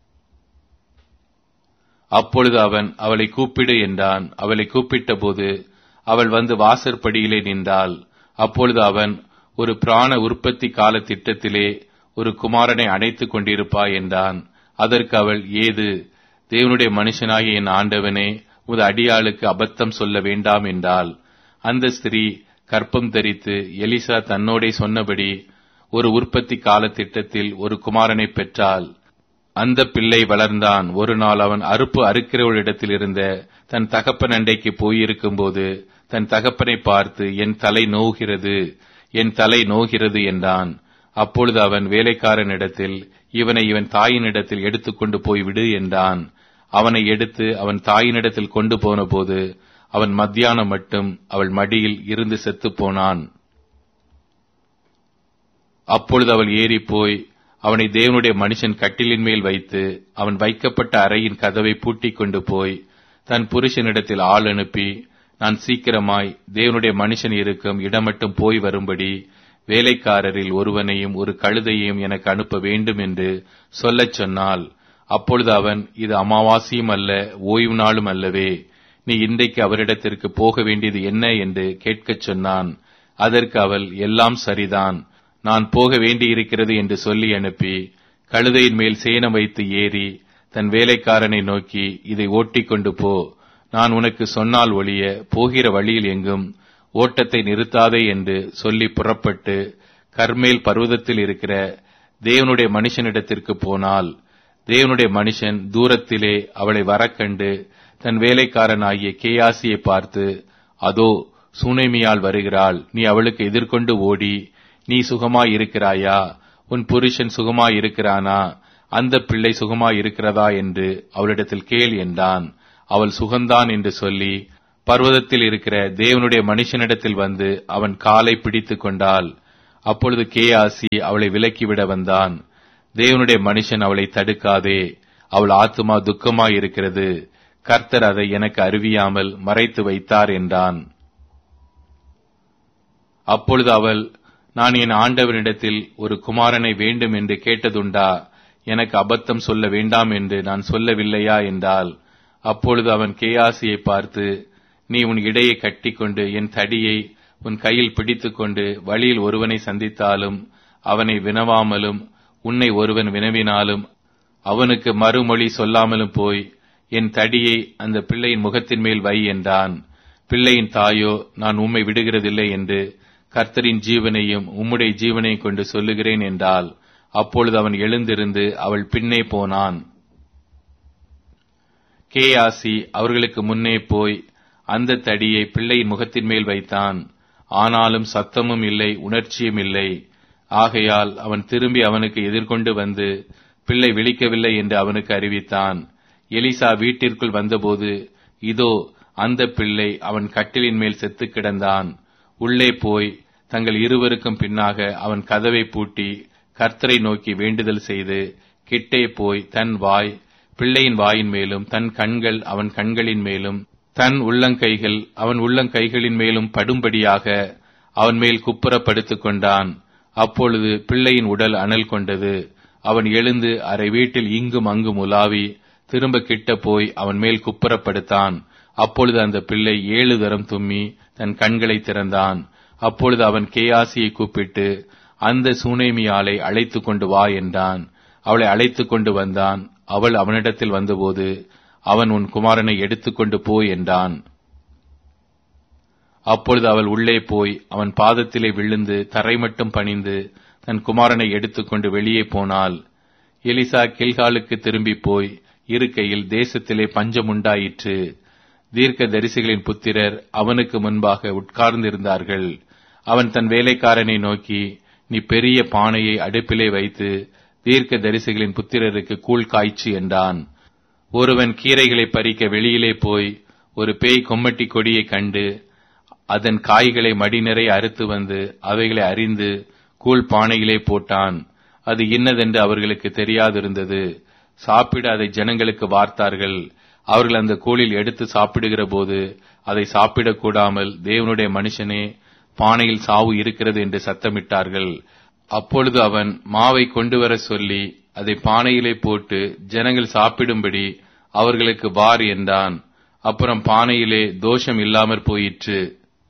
Speaker 1: அப்பொழுது அவன், அவளை கூப்பிடு என்றான். அவளை கூப்பிட்ட போது அவள் வந்து வாசற்படியிலே நின்றாள். அப்பொழுது அவன், ஒரு பிராண உற்பத்தி கால திட்டத்திலே ஒரு குமாரனை அடைத்துக் கொண்டிருப்பாய் என்றான். அதற்கு அவள், ஏது? தேவனுடைய மனுஷனாகிய என் ஆண்டவனே, உமது அடியாளுக்கு அபத்தம் சொல்ல வேண்டாம் என்றாள். அந்த ஸ்திரீ கற்பம் தரித்து எலிசா தன்னோடே சொன்னபடி ஒரு உற்பத்தி கால திட்டத்தில் ஒரு குமாரனை பெற்றாள். அந்த பிள்ளை வளர்ந்தான். ஒரு நாள் அவன் அறுப்பு அறுக்கிறவளிடத்தில் இருந்த தன் தகப்பன் அண்டைக்கு போயிருக்கும் போது தன் தகப்பனை பார்த்து, என் தலை நோகிறது, என் தலை நோகிறது என்றான். அப்பொழுது அவன் வேலைக்காரனிடத்தில், இவனை இவன் தாயினிடத்தில் எடுத்துக்கொண்டு போய் விடு என்றான். அவனை எடுத்து அவன் தாயினிடத்தில் கொண்டு போன போது அவன் மத்தியானம் மட்டும் அவள் மடியில் இருந்து செத்து போனான். அப்பொழுது அவள் ஏறி போய் அவனை தேவனுடைய மனுஷன் கட்டிலின் மேல் வைத்து அவன் வைக்கப்பட்ட அறையின் கதவை பூட்டிக் கொண்டு போய் தன் புருஷனிடத்தில் ஆள் அனுப்பி, நான் சீக்கிரமாய் தேவனுடைய மனுஷன் இருக்கும் இடம் மட்டும் போய் வரும்படி வேலைக்காரரில் ஒருவனையும் ஒரு கழுதையையும் எனக்கு அனுப்ப வேண்டும் என்று சொல்லச் சொன்னாள். அப்பொழுது அவன், இது அமாவாசையும் அல்ல, ஓய்வு நாளும் அல்லவே, நீ இன்றைக்கு அவரிடத்திற்கு போக வேண்டியது என்ன என்று கேட்கச் சொன்னான். அதற்கு அவள், எல்லாம் சரிதான், நான் போக வேண்டியிருக்கிறது என்று சொல்லி அனுப்பி கழுதையின் மேல் சேணம் வைத்து ஏறி தன் வேலைக்காரனை நோக்கி, இதை ஓட்டிக் கொண்டு போ, நான் உனக்கு சொன்னால் ஒழிய போகிற வழியில் எங்கும் ஓட்டத்தை நிறுத்தாதே என்று சொல்லி புறப்பட்டு கர்மேல் பர்வதத்தில் இருக்கிற தேவனுடைய மனுஷனிடத்திற்கு போனாள். தேவனுடைய மனுஷன் தூரத்திலே அவளை வரக்கண்டு தன் வேலைக்காரனாகிய கேயாசியை பார்த்து, அதோ சூனேமியாள் வருகிறாள், நீ அவளுக்கு எதிர்கொண்டு ஓடி, நீ சுகமாய் இருக்கிறாயா? உன் புருஷன் சுகமாய் இருக்கிறானா? அந்த பிள்ளை சுகமாய் இருக்கிறதா என்று அவளிடத்தில் கேள் என்றான். அவள் சுகந்தான் என்று சொல்லி பர்வதத்தில் இருக்கிற தேவனுடைய மனுஷனிடத்தில் வந்து அவன் காலை பிடித்து கொண்டாள். அப்பொழுது கேயாசி அவளை விலக்கிவிட வந்தான். தேவனுடைய மனுஷன் அவளை தடுக்காதே, அவள் ஆத்துமா துக்கமாய் இருக்கிறது, கர்த்தர் அதை எனக்கு அறிவியாமல் மறைத்து வைத்தார் என்றான். அப்பொழுது அவள், நான் என் ஆண்டவனிடத்தில் ஒரு குமாரனை வேண்டும் என்று கேட்டதுண்டா? எனக்கு அபத்தம் சொல்ல வேண்டாம் என்று நான் சொல்லவில்லையா என்றாள். அப்பொழுது அவன் கேயாசியை பார்த்து, நீ உன் இடையை கட்டிக்கொண்டு என் தடியை உன் கையில் பிடித்துக்கொண்டு வழியில் ஒருவனை சந்தித்தாலும் அவனை வினவாமலும் உன்னை ஒருவன் வினவினாலும் அவனுக்கு மறுமொழி சொல்லாமலும் போய் என் தடியை அந்த பிள்ளையின் முகத்தின் மேல் வை என்றான். பிள்ளையின் தாயோ, நான் உம்மை விடுகிறதில்லை என்று கர்த்தரின் ஜீவனையும் உம்முடைய ஜீவனையும் கொண்டு சொல்லுகிறேன் என்றாள். அப்பொழுது அவன் எழுந்திருந்து அவள் பின்னே போனான். கேயாசி அவர்களுக்கு முன்னே போய் அந்த தடியை பிள்ளையின் முகத்தின் மேல் வைத்தான். ஆனாலும் சத்தமும் இல்லை, உணர்ச்சியும் இல்லை. ஆகையால் அவன் திரும்பி அவனுக்கு எதிர்கொண்டு வந்து பிள்ளை விழிக்கவில்லை என்று அவனுக்கு அறிவித்தான். எலிசா வீட்டிற்குள் வந்தபோது இதோ அந்த பிள்ளை அவன் கட்டிலின் மேல் செத்து கிடந்தான். உள்ளே போய் தங்கள் இருவருக்கும் பின்னாக அவன் கதவை பூட்டி கர்த்தரை நோக்கி வேண்டுதல் செய்து கிட்டே போய் தன் வாய் பிள்ளையின் வாயின் மேலும் தன் கண்கள் அவன் கண்களின் மேலும் தன் உள்ளங்கைகள் அவன் உள்ளங்கைகளின் மேலும் படும்படியாக அவன் மேல் குப்புற படுத்துக் கொண்டான். அப்பொழுது பிள்ளையின் உடல் அனல் கொண்டது. அவன் எழுந்து அரை வீட்டில் இங்கும் அங்கும் உலாவி திரும்ப கிட்ட போய் அவன் மேல் குப்புறப்படுத்தான். அப்பொழுது அந்த பிள்ளை ஏழு தரம் தும்மி தன் கண்களை திறந்தான். அப்பொழுது அவன் கேயாசியை கூப்பிட்டு, அந்த சூனேமியாளை அழைத்து கொண்டு வா என்றான். அவளை அழைத்து கொண்டு வந்தான். அவள் அவனிடத்தில் வந்தபோது அவன், உன் குமாரனை எடுத்துக்கொண்டு போய் என்றான். அப்பொழுது அவள் உள்ளே போய் அவன் பாதத்திலே விழுந்து தரை மட்டும் பணிந்து தன் குமாரனை எடுத்துக்கொண்டு வெளியே போனாள். எலிசா கில்காலுக்கு திரும்பி போய் இருக்கையில் தேசத்திலே பஞ்சம் உண்டாயிற்று. தீர்க்க தரிசிகளின் புத்திரர் அவனுக்கு முன்பாக உட்கார்ந்திருந்தார்கள். அவன் தன் வேலைக்காரனை நோக்கி, நீ பெரிய பானையை அடுப்பிலே வைத்து தீர்க்க தரிசிகளின் புத்திரருக்கு கூழ் காய்ச்சு என்றான். ஒருவன் கீரைகளை பறிக்க வெளியிலே போய் ஒரு பேய் கொம்மட்டி கொடியை கண்டு அதன் காய்களை மடிநிறை அறுத்து வந்து அவைகளை அறிந்து கூழ் பானையிலே போட்டான். அது இன்னதென்று அவர்களுக்கு தெரியாதிருந்தது. சாப்பிட அதை ஜனங்களுக்கு வார்த்தார்கள். அவர்கள் அந்த கூழில் எடுத்து சாப்பிடுகிற போது அதை சாப்பிடக்கூடாமல், தேவனுடைய மனுஷனே, பானையில் சாவு இருக்கிறது என்று சத்தமிட்டார்கள். அப்பொழுது அவன் மாவை கொண்டு வர சொல்லி அதை பானையிலே போட்டு ஜனங்கள் சாப்பிடும்படி அவர்களுக்கு வார் என்றான். அப்புறம் பானையிலே தோஷம் இல்லாமற் போயிற்று.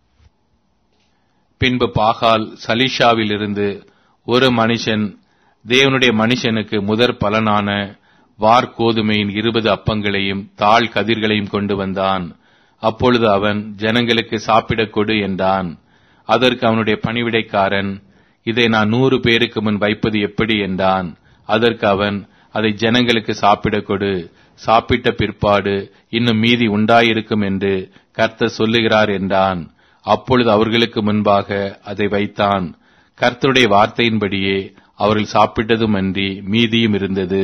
Speaker 1: பின்பு பாகால் சலீஷாவிலிருந்து ஒரு மனுஷன் தேவனுடைய மனுஷனுக்கு முதற் பலனான வார் கோதுமையின் இருபது அப்பங்களையும் தாழ் கதிர்களையும் கொண்டு வந்தான். அப்பொழுது அவன், ஜனங்களுக்கு சாப்பிடக் கொடு என்றான். அதற்கு அவனுடைய பணிவிடைக்காரன், இதை நான் நூறு பேருக்கு முன் வைப்பது எப்படி என்றான். அதற்கு அவன், அதை ஜனங்களுக்கு சாப்பிடக் கொடு, சாப்பிட்ட பிற்பாடு இன்னும் மீதி உண்டாயிருக்கும் என்று கர்த்தர் சொல்லுகிறார் என்றான். அப்பொழுது அவர்களுக்கு முன்பாக அதை வைத்தான். கர்த்தருடைய வார்த்தையின்படியே அவர்கள் சாப்பிட்டதும் அன்றி மீதியும் இருந்தது.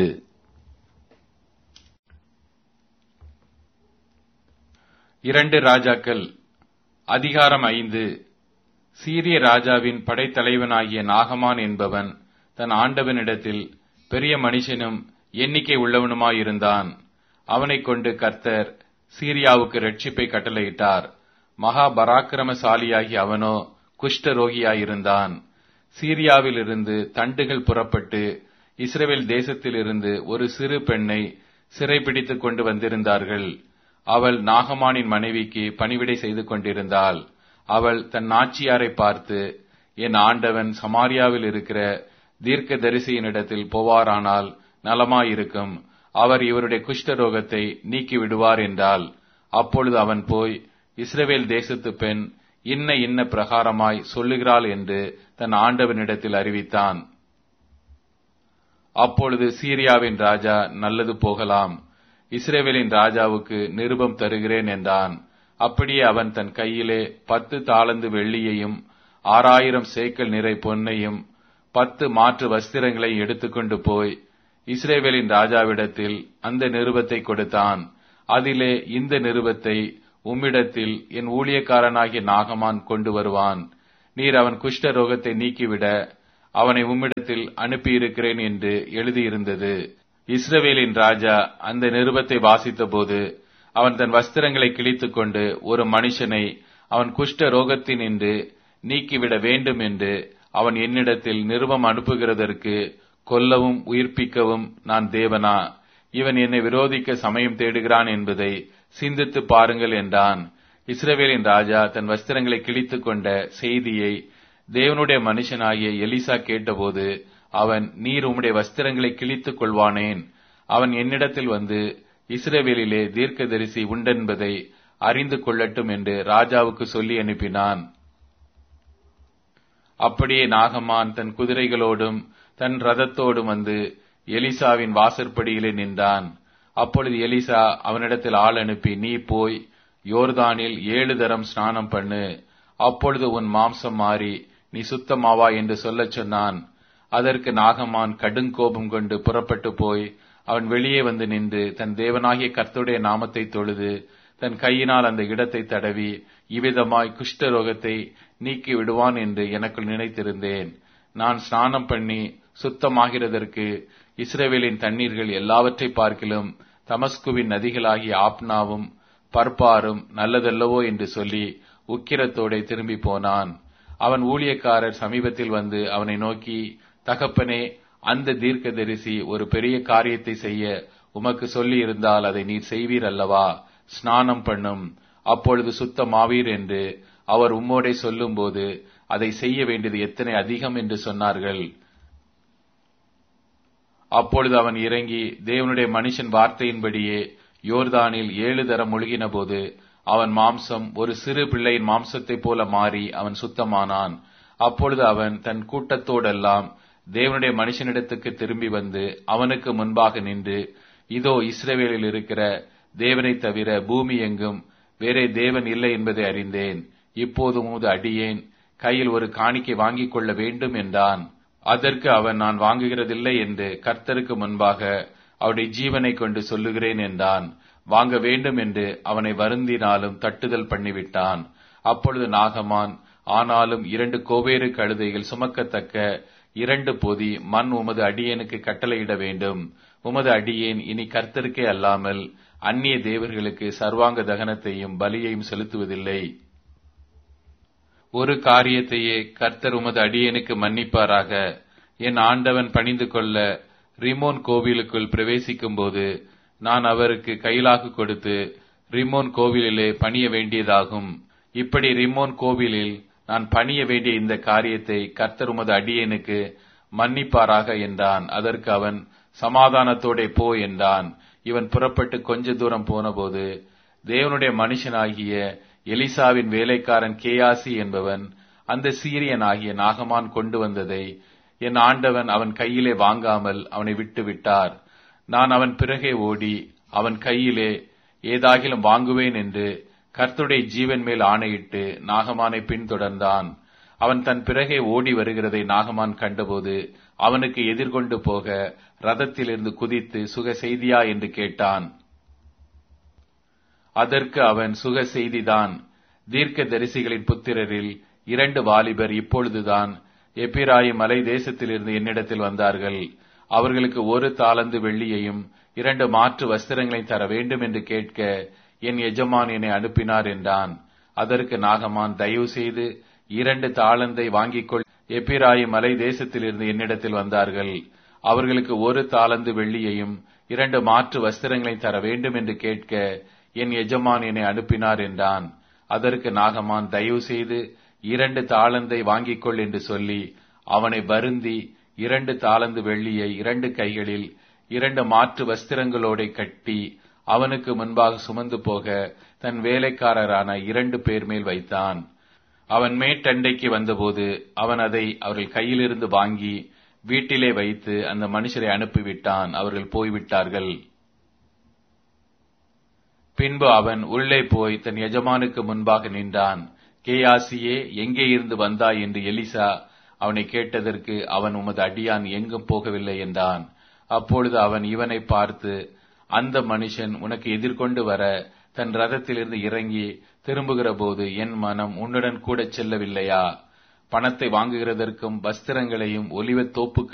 Speaker 1: இரண்டு ராஜாக்கள் அதிகாரம் ஐந்து. சீரிய ராஜாவின் படைத்தலைவனாகிய நாகமான் என்பவன் தன் ஆண்டவனிடத்தில் பெரிய மனுஷனும் எண்ணிக்கை உள்ளவனுமாயிருந்தான். அவனைக் கொண்டு கர்த்தர் சீரியாவுக்கு இரட்சிப்பை கட்டளையிட்டார். மகா பராக்கிரமசாலியாகி அவனோ குஷ்டரோகியாயிருந்தான். சீரியாவிலிருந்து தண்டுகள் புறப்பட்டு இஸ்ரவேல் தேசத்திலிருந்து ஒரு சிறு பெண்ணை சிறைப்பிடித்துக் கொண்டு வந்திருந்தார்கள். அவள் நாகமானின் மனைவிக்கு பணிவிடை செய்து கொண்டிருந்தாள். அவள் தன் நாச்சியாரை பார்த்து, என் ஆண்டவன் சமாரியாவில் இருக்கிற தீர்க்க தரிசியினிடத்தில் போவாரானால் நலமாயிருக்கும், அவர் இவருடைய குஷ்டரோகத்தை நீக்கி விடுவார் என்றாள். அப்பொழுது அவன் போய், இஸ்ரவேல் தேசத்து பெண் இன்ன இன்ன பிரகாரமாய் சொல்லுகிறாள் என்று தன் ஆண்டவனிடத்தில் அறிவித்தான். அப்பொழுது சீரியாவின் ராஜா, நல்லது போகலாம், இஸ்ரவேலின் ராஜாவுக்கு நிருபம் தருகிறேன் என்றான். அப்படியே அவன் தன் கையிலே பத்து தாலந்து வெள்ளியையும் ஆறாயிரம் சேக்கல் நிறை பொன்னையும் பத்து மாற்று வஸ்திரங்களை எடுத்துக்கொண்டு போய் இஸ்ரவேலின் ராஜாவிடத்தில் அந்த நிருபத்தை கொடுத்தான். அதிலே இந்த நிருபத்தை உம்மிடத்தில் என் ஊழியக்காரனாகிய நாகமான் கொண்டு வருவான். நீர் அவன் குஷ்ட ரோகத்தை நீக்கிவிட அவனை உம்மிடத்தில் அனுப்பியிருக்கிறேன் என்று எழுதியிருந்தது. இஸ்ரவேலின் ராஜா அந்த நிருபத்தை வாசித்த போது அவன் தன் வஸ்திரங்களை கிழித்துக் கொண்டு ஒரு மனுஷனை அவன் குஷ்ட ரோகத்தினின்று நீக்கிவிட வேண்டும் என்று அவன் என்னிடத்தில் நிருபம் அனுப்புகிறதற்கு கொல்லவும் உயிர்ப்பிக்கவும் நான் தேவனா? இவன் என்னை விரோதிக்க சமயம் தேடுகிறான் என்பதை சிந்தித்து பாருங்கள் என்றான். இஸ்ரவேலின் ராஜா தன் வஸ்திரங்களை கிழித்துக் கொண்ட செய்தியை தேவனுடைய மனுஷனாகிய எலிசா கேட்டபோது அவன், நீர் உம்முடைய வஸ்திரங்களை கிழித்துக் கொள்வானேன்? அவன் என்னிடத்தில் வந்து இஸ்ரவேலிலே தீர்க்கதரிசி உண்டென்பதை அறிந்து கொள்ளட்டும் என்று ராஜாவுக்கு சொல்லி அனுப்பினான். அப்படியே நாகமான் தன் குதிரைகளோடும் தன் ரதத்தோடும் வந்து எலிசாவின் வாசற்படியிலே நின்றான். அப்பொழுது எலிசா அவனிடத்தில் ஆள் அனுப்பி, நீ போய் யோர்தானில் ஏழு தரம் ஸ்நானம் பண்ணு, அப்பொழுது உன் மாம்சம் மாறி நீ சுத்தமாவா என்று சொல்லச் சொன்னான். அதற்கு நாகமான் கடுங்கோபம் கொண்டு புறப்பட்டு போய் அவன் வெளியே வந்து நின்று தன் தேவனாகிய கர்த்தருடைய நாமத்தை தொழுது தன் கையினால் அந்த இடத்தை தடவி இவ்விதமாய் குஷ்டரோகத்தை நீக்கி விடுவான் என்று எனக்குள் நினைத்திருந்தேன். நான் ஸ்நானம் பண்ணி சுத்தமாகிறதற்கு இஸ்ரவேலின் தண்ணீர்கள் எல்லாவற்றை பார்க்கிலும் தமஸ்குவின் நதிகளாகிய ஆப்னாவும் பர்பாரும் நல்லதல்லவோ என்று சொல்லி உக்கிரத்தோടെ திரும்பி போனான். அவன் ஊழியக்காரர் சமீபத்தில் வந்து அவனை நோக்கி, தகப்பனே, அந்த தீர்க்கதரிசி ஒரு பெரிய காரியத்தை செய்ய உமக்கு சொல்லி இருந்தால் அதை நீர் செய்வீர் அல்லவா? ஸ்நானம் பண்ணும், அப்பொழுது சுத்தமாவீர் என்று அவர் உம்மோடே சொல்லும் போது அதை செய்ய வேண்டியது எத்தனை அதிகம் என்று சொன்னார்கள். அப்பொழுது அவன் இறங்கி தேவனுடைய மனுஷன் வார்த்தையின்படியே யோர்தானில் ஏழு தரம் முழுகின போது அவன் மாம்சம் ஒரு சிறு பிள்ளையின் மாம்சத்தைப் போல மாறி அவன் சுத்தமானான். அப்பொழுது அவன் தன் கூட்டத்தோடெல்லாம் தேவனுடைய மனுஷனிடத்துக்கு திரும்பி வந்து அவனுக்கு முன்பாக நின்று, இதோ இஸ்ரவேலில் இருக்கிற தேவனை தவிர பூமி எங்கும் வேறே தேவன் இல்லை என்பதை அறிந்தேன். இப்போது உமது அடியேன் கையில் ஒரு காணிக்கை வாங்கிக் கொள்ள வேண்டும் என்றான். அதற்கு அவன், நான் வாங்குகிறதில்லை என்று கர்த்தருக்கு முன்பாக அவருடைய ஜீவனை கொண்டு சொல்லுகிறேன் என்றான். வாங்க வேண்டும் என்று அவனை வருந்தினாலும் தட்டுதல் பண்ணிவிட்டான். அப்பொழுது நாகமான், ஆனாலும் இரண்டு கோவேறு கழுதைகள் சுமக்கத்தக்க இரண்டு பொதி மண் உமது அடியேனுக்கு கட்டளையிட வேண்டும். உமது அடியேன் இனி கர்த்தருக்கே அல்லாமல் அந்நிய தேவர்களுக்கு சர்வாங்க தகனத்தையும் பலியையும் செலுத்துவதில்லை. ஒரு காரியத்தையே கர்த்தர் உமது அடியேனுக்கு மன்னிப்பாராக. என் ஆண்டவன் பணிந்து கொள்ள ரிமோன் கோவிலுக்குள் பிரவேசிக்கும் போது நான் அவருக்கு கைலாகு கொடுத்து ரிமோன் கோவிலிலே பணிய வேண்டியதாகும். இப்படி ரிமோன் கோவிலில் நான் பணிய வேண்டிய இந்த காரியத்தை கர்த்தர் உமது அடியேனுக்கு மன்னிப்பாராக என்றான். அதற்கு அவன், சமாதானத்தோடே போ என்றான். இவன் புறப்பட்டு கொஞ்ச தூரம் போனபோது தேவனுடைய மனுஷனாகிய எலிசாவின் வேலைக்காரன் கேயாசி என்பவன் அந்த சீரியனாகிய நாகமான் கொண்டு வந்ததை என் ஆண்டவன் அவன் கையிலே வாங்காமல் அவனை விட்டு விட்டார். நான் அவன் பிறகே ஓடி அவன் கையிலே ஏதாகிலும் வாங்குவேன் என்று கர்த்தருடைய ஜீவன் மேல் ஆணையிட்டு நாகமானை பின்தொடர்ந்தான். அவன் தன் பிறகே ஓடி வருகிறதை நாகமான் கண்டபோது அவனுக்கு எதிர்கொண்டு போக ரதத்திலிருந்து குதித்து, சுக செய்தியா என்று கேட்டான். அதற்கு அவன், சுக செய்திதான். தீர்க்க தரிசிகளின் புத்திரரில் இரண்டு வாலிபர் இப்பொழுதுதான் எப்பிராயிம் மலை தேசத்திலிருந்து என்னிடத்தில் வந்தார்கள். அவர்களுக்கு ஒரு தாலந்து வெள்ளியையும் இரண்டு மாற்று வஸ்திரங்களை தர வேண்டும் என்று கேட்க என் எஜமான் என்னை அனுப்பினார் என்றான். அதற்கு நாகமான், தயவு செய்து இரண்டு தாளந்தை வாங்கிக் கொள். எப்பிராயிம் மலை தேசத்திலிருந்து என்னிடத்தில் வந்தார்கள். அவர்களுக்கு ஒரு தாலந்து வெள்ளியையும் இரண்டு மாற்று வஸ்திரங்களை தர வேண்டும் என்று கேட்க என் எஜமான் என்னை அனுப்பினார் என்றான். அதற்கு நாகமான், தயவு செய்து இரண்டு தாளந்தை வாங்கிக் கொள் என்று சொல்லி அவனை வருந்தி இரண்டு தாலந்து வெள்ளியை இரண்டு கைகளில் இரண்டு மாற்று வஸ்திரங்களோட கட்டி அவனுக்கு முன்பாக சுமந்து போக தன் வேலைக்காரரான இரண்டு பேர் மேல் வைத்தான். அவன் மேட்டண்டைக்கு வந்தபோது அவன் அதை அவர்கள் கையிலிருந்து வாங்கி வீட்டிலே வைத்து அந்த மனுஷரை அனுப்பிவிட்டான். அவர்கள் போய்விட்டார்கள். பின்பு அவன் உள்ளே போய் தன் எஜமானுக்கு முன்பாக நின்றான். கேயாசியே, எங்கே இருந்து வந்தாய் என்று எலிசா அவனை கேட்டதற்கு அவன், உமது அடியான் எங்கும் போகவில்லை என்றான். அப்பொழுது அவன் இவனை பார்த்து, அந்த மனுஷன் உனக்கு எதிர்கொண்டு வர தன் ரதத்திலிருந்து இறங்கி திரும்புகிற போது என் மனம் உன்னுடன் கூட செல்லவில்லையா? பணத்தை வாங்குகிறதற்கும் வஸ்திரங்களையும் ஒலிவத் தோப்புகளையும்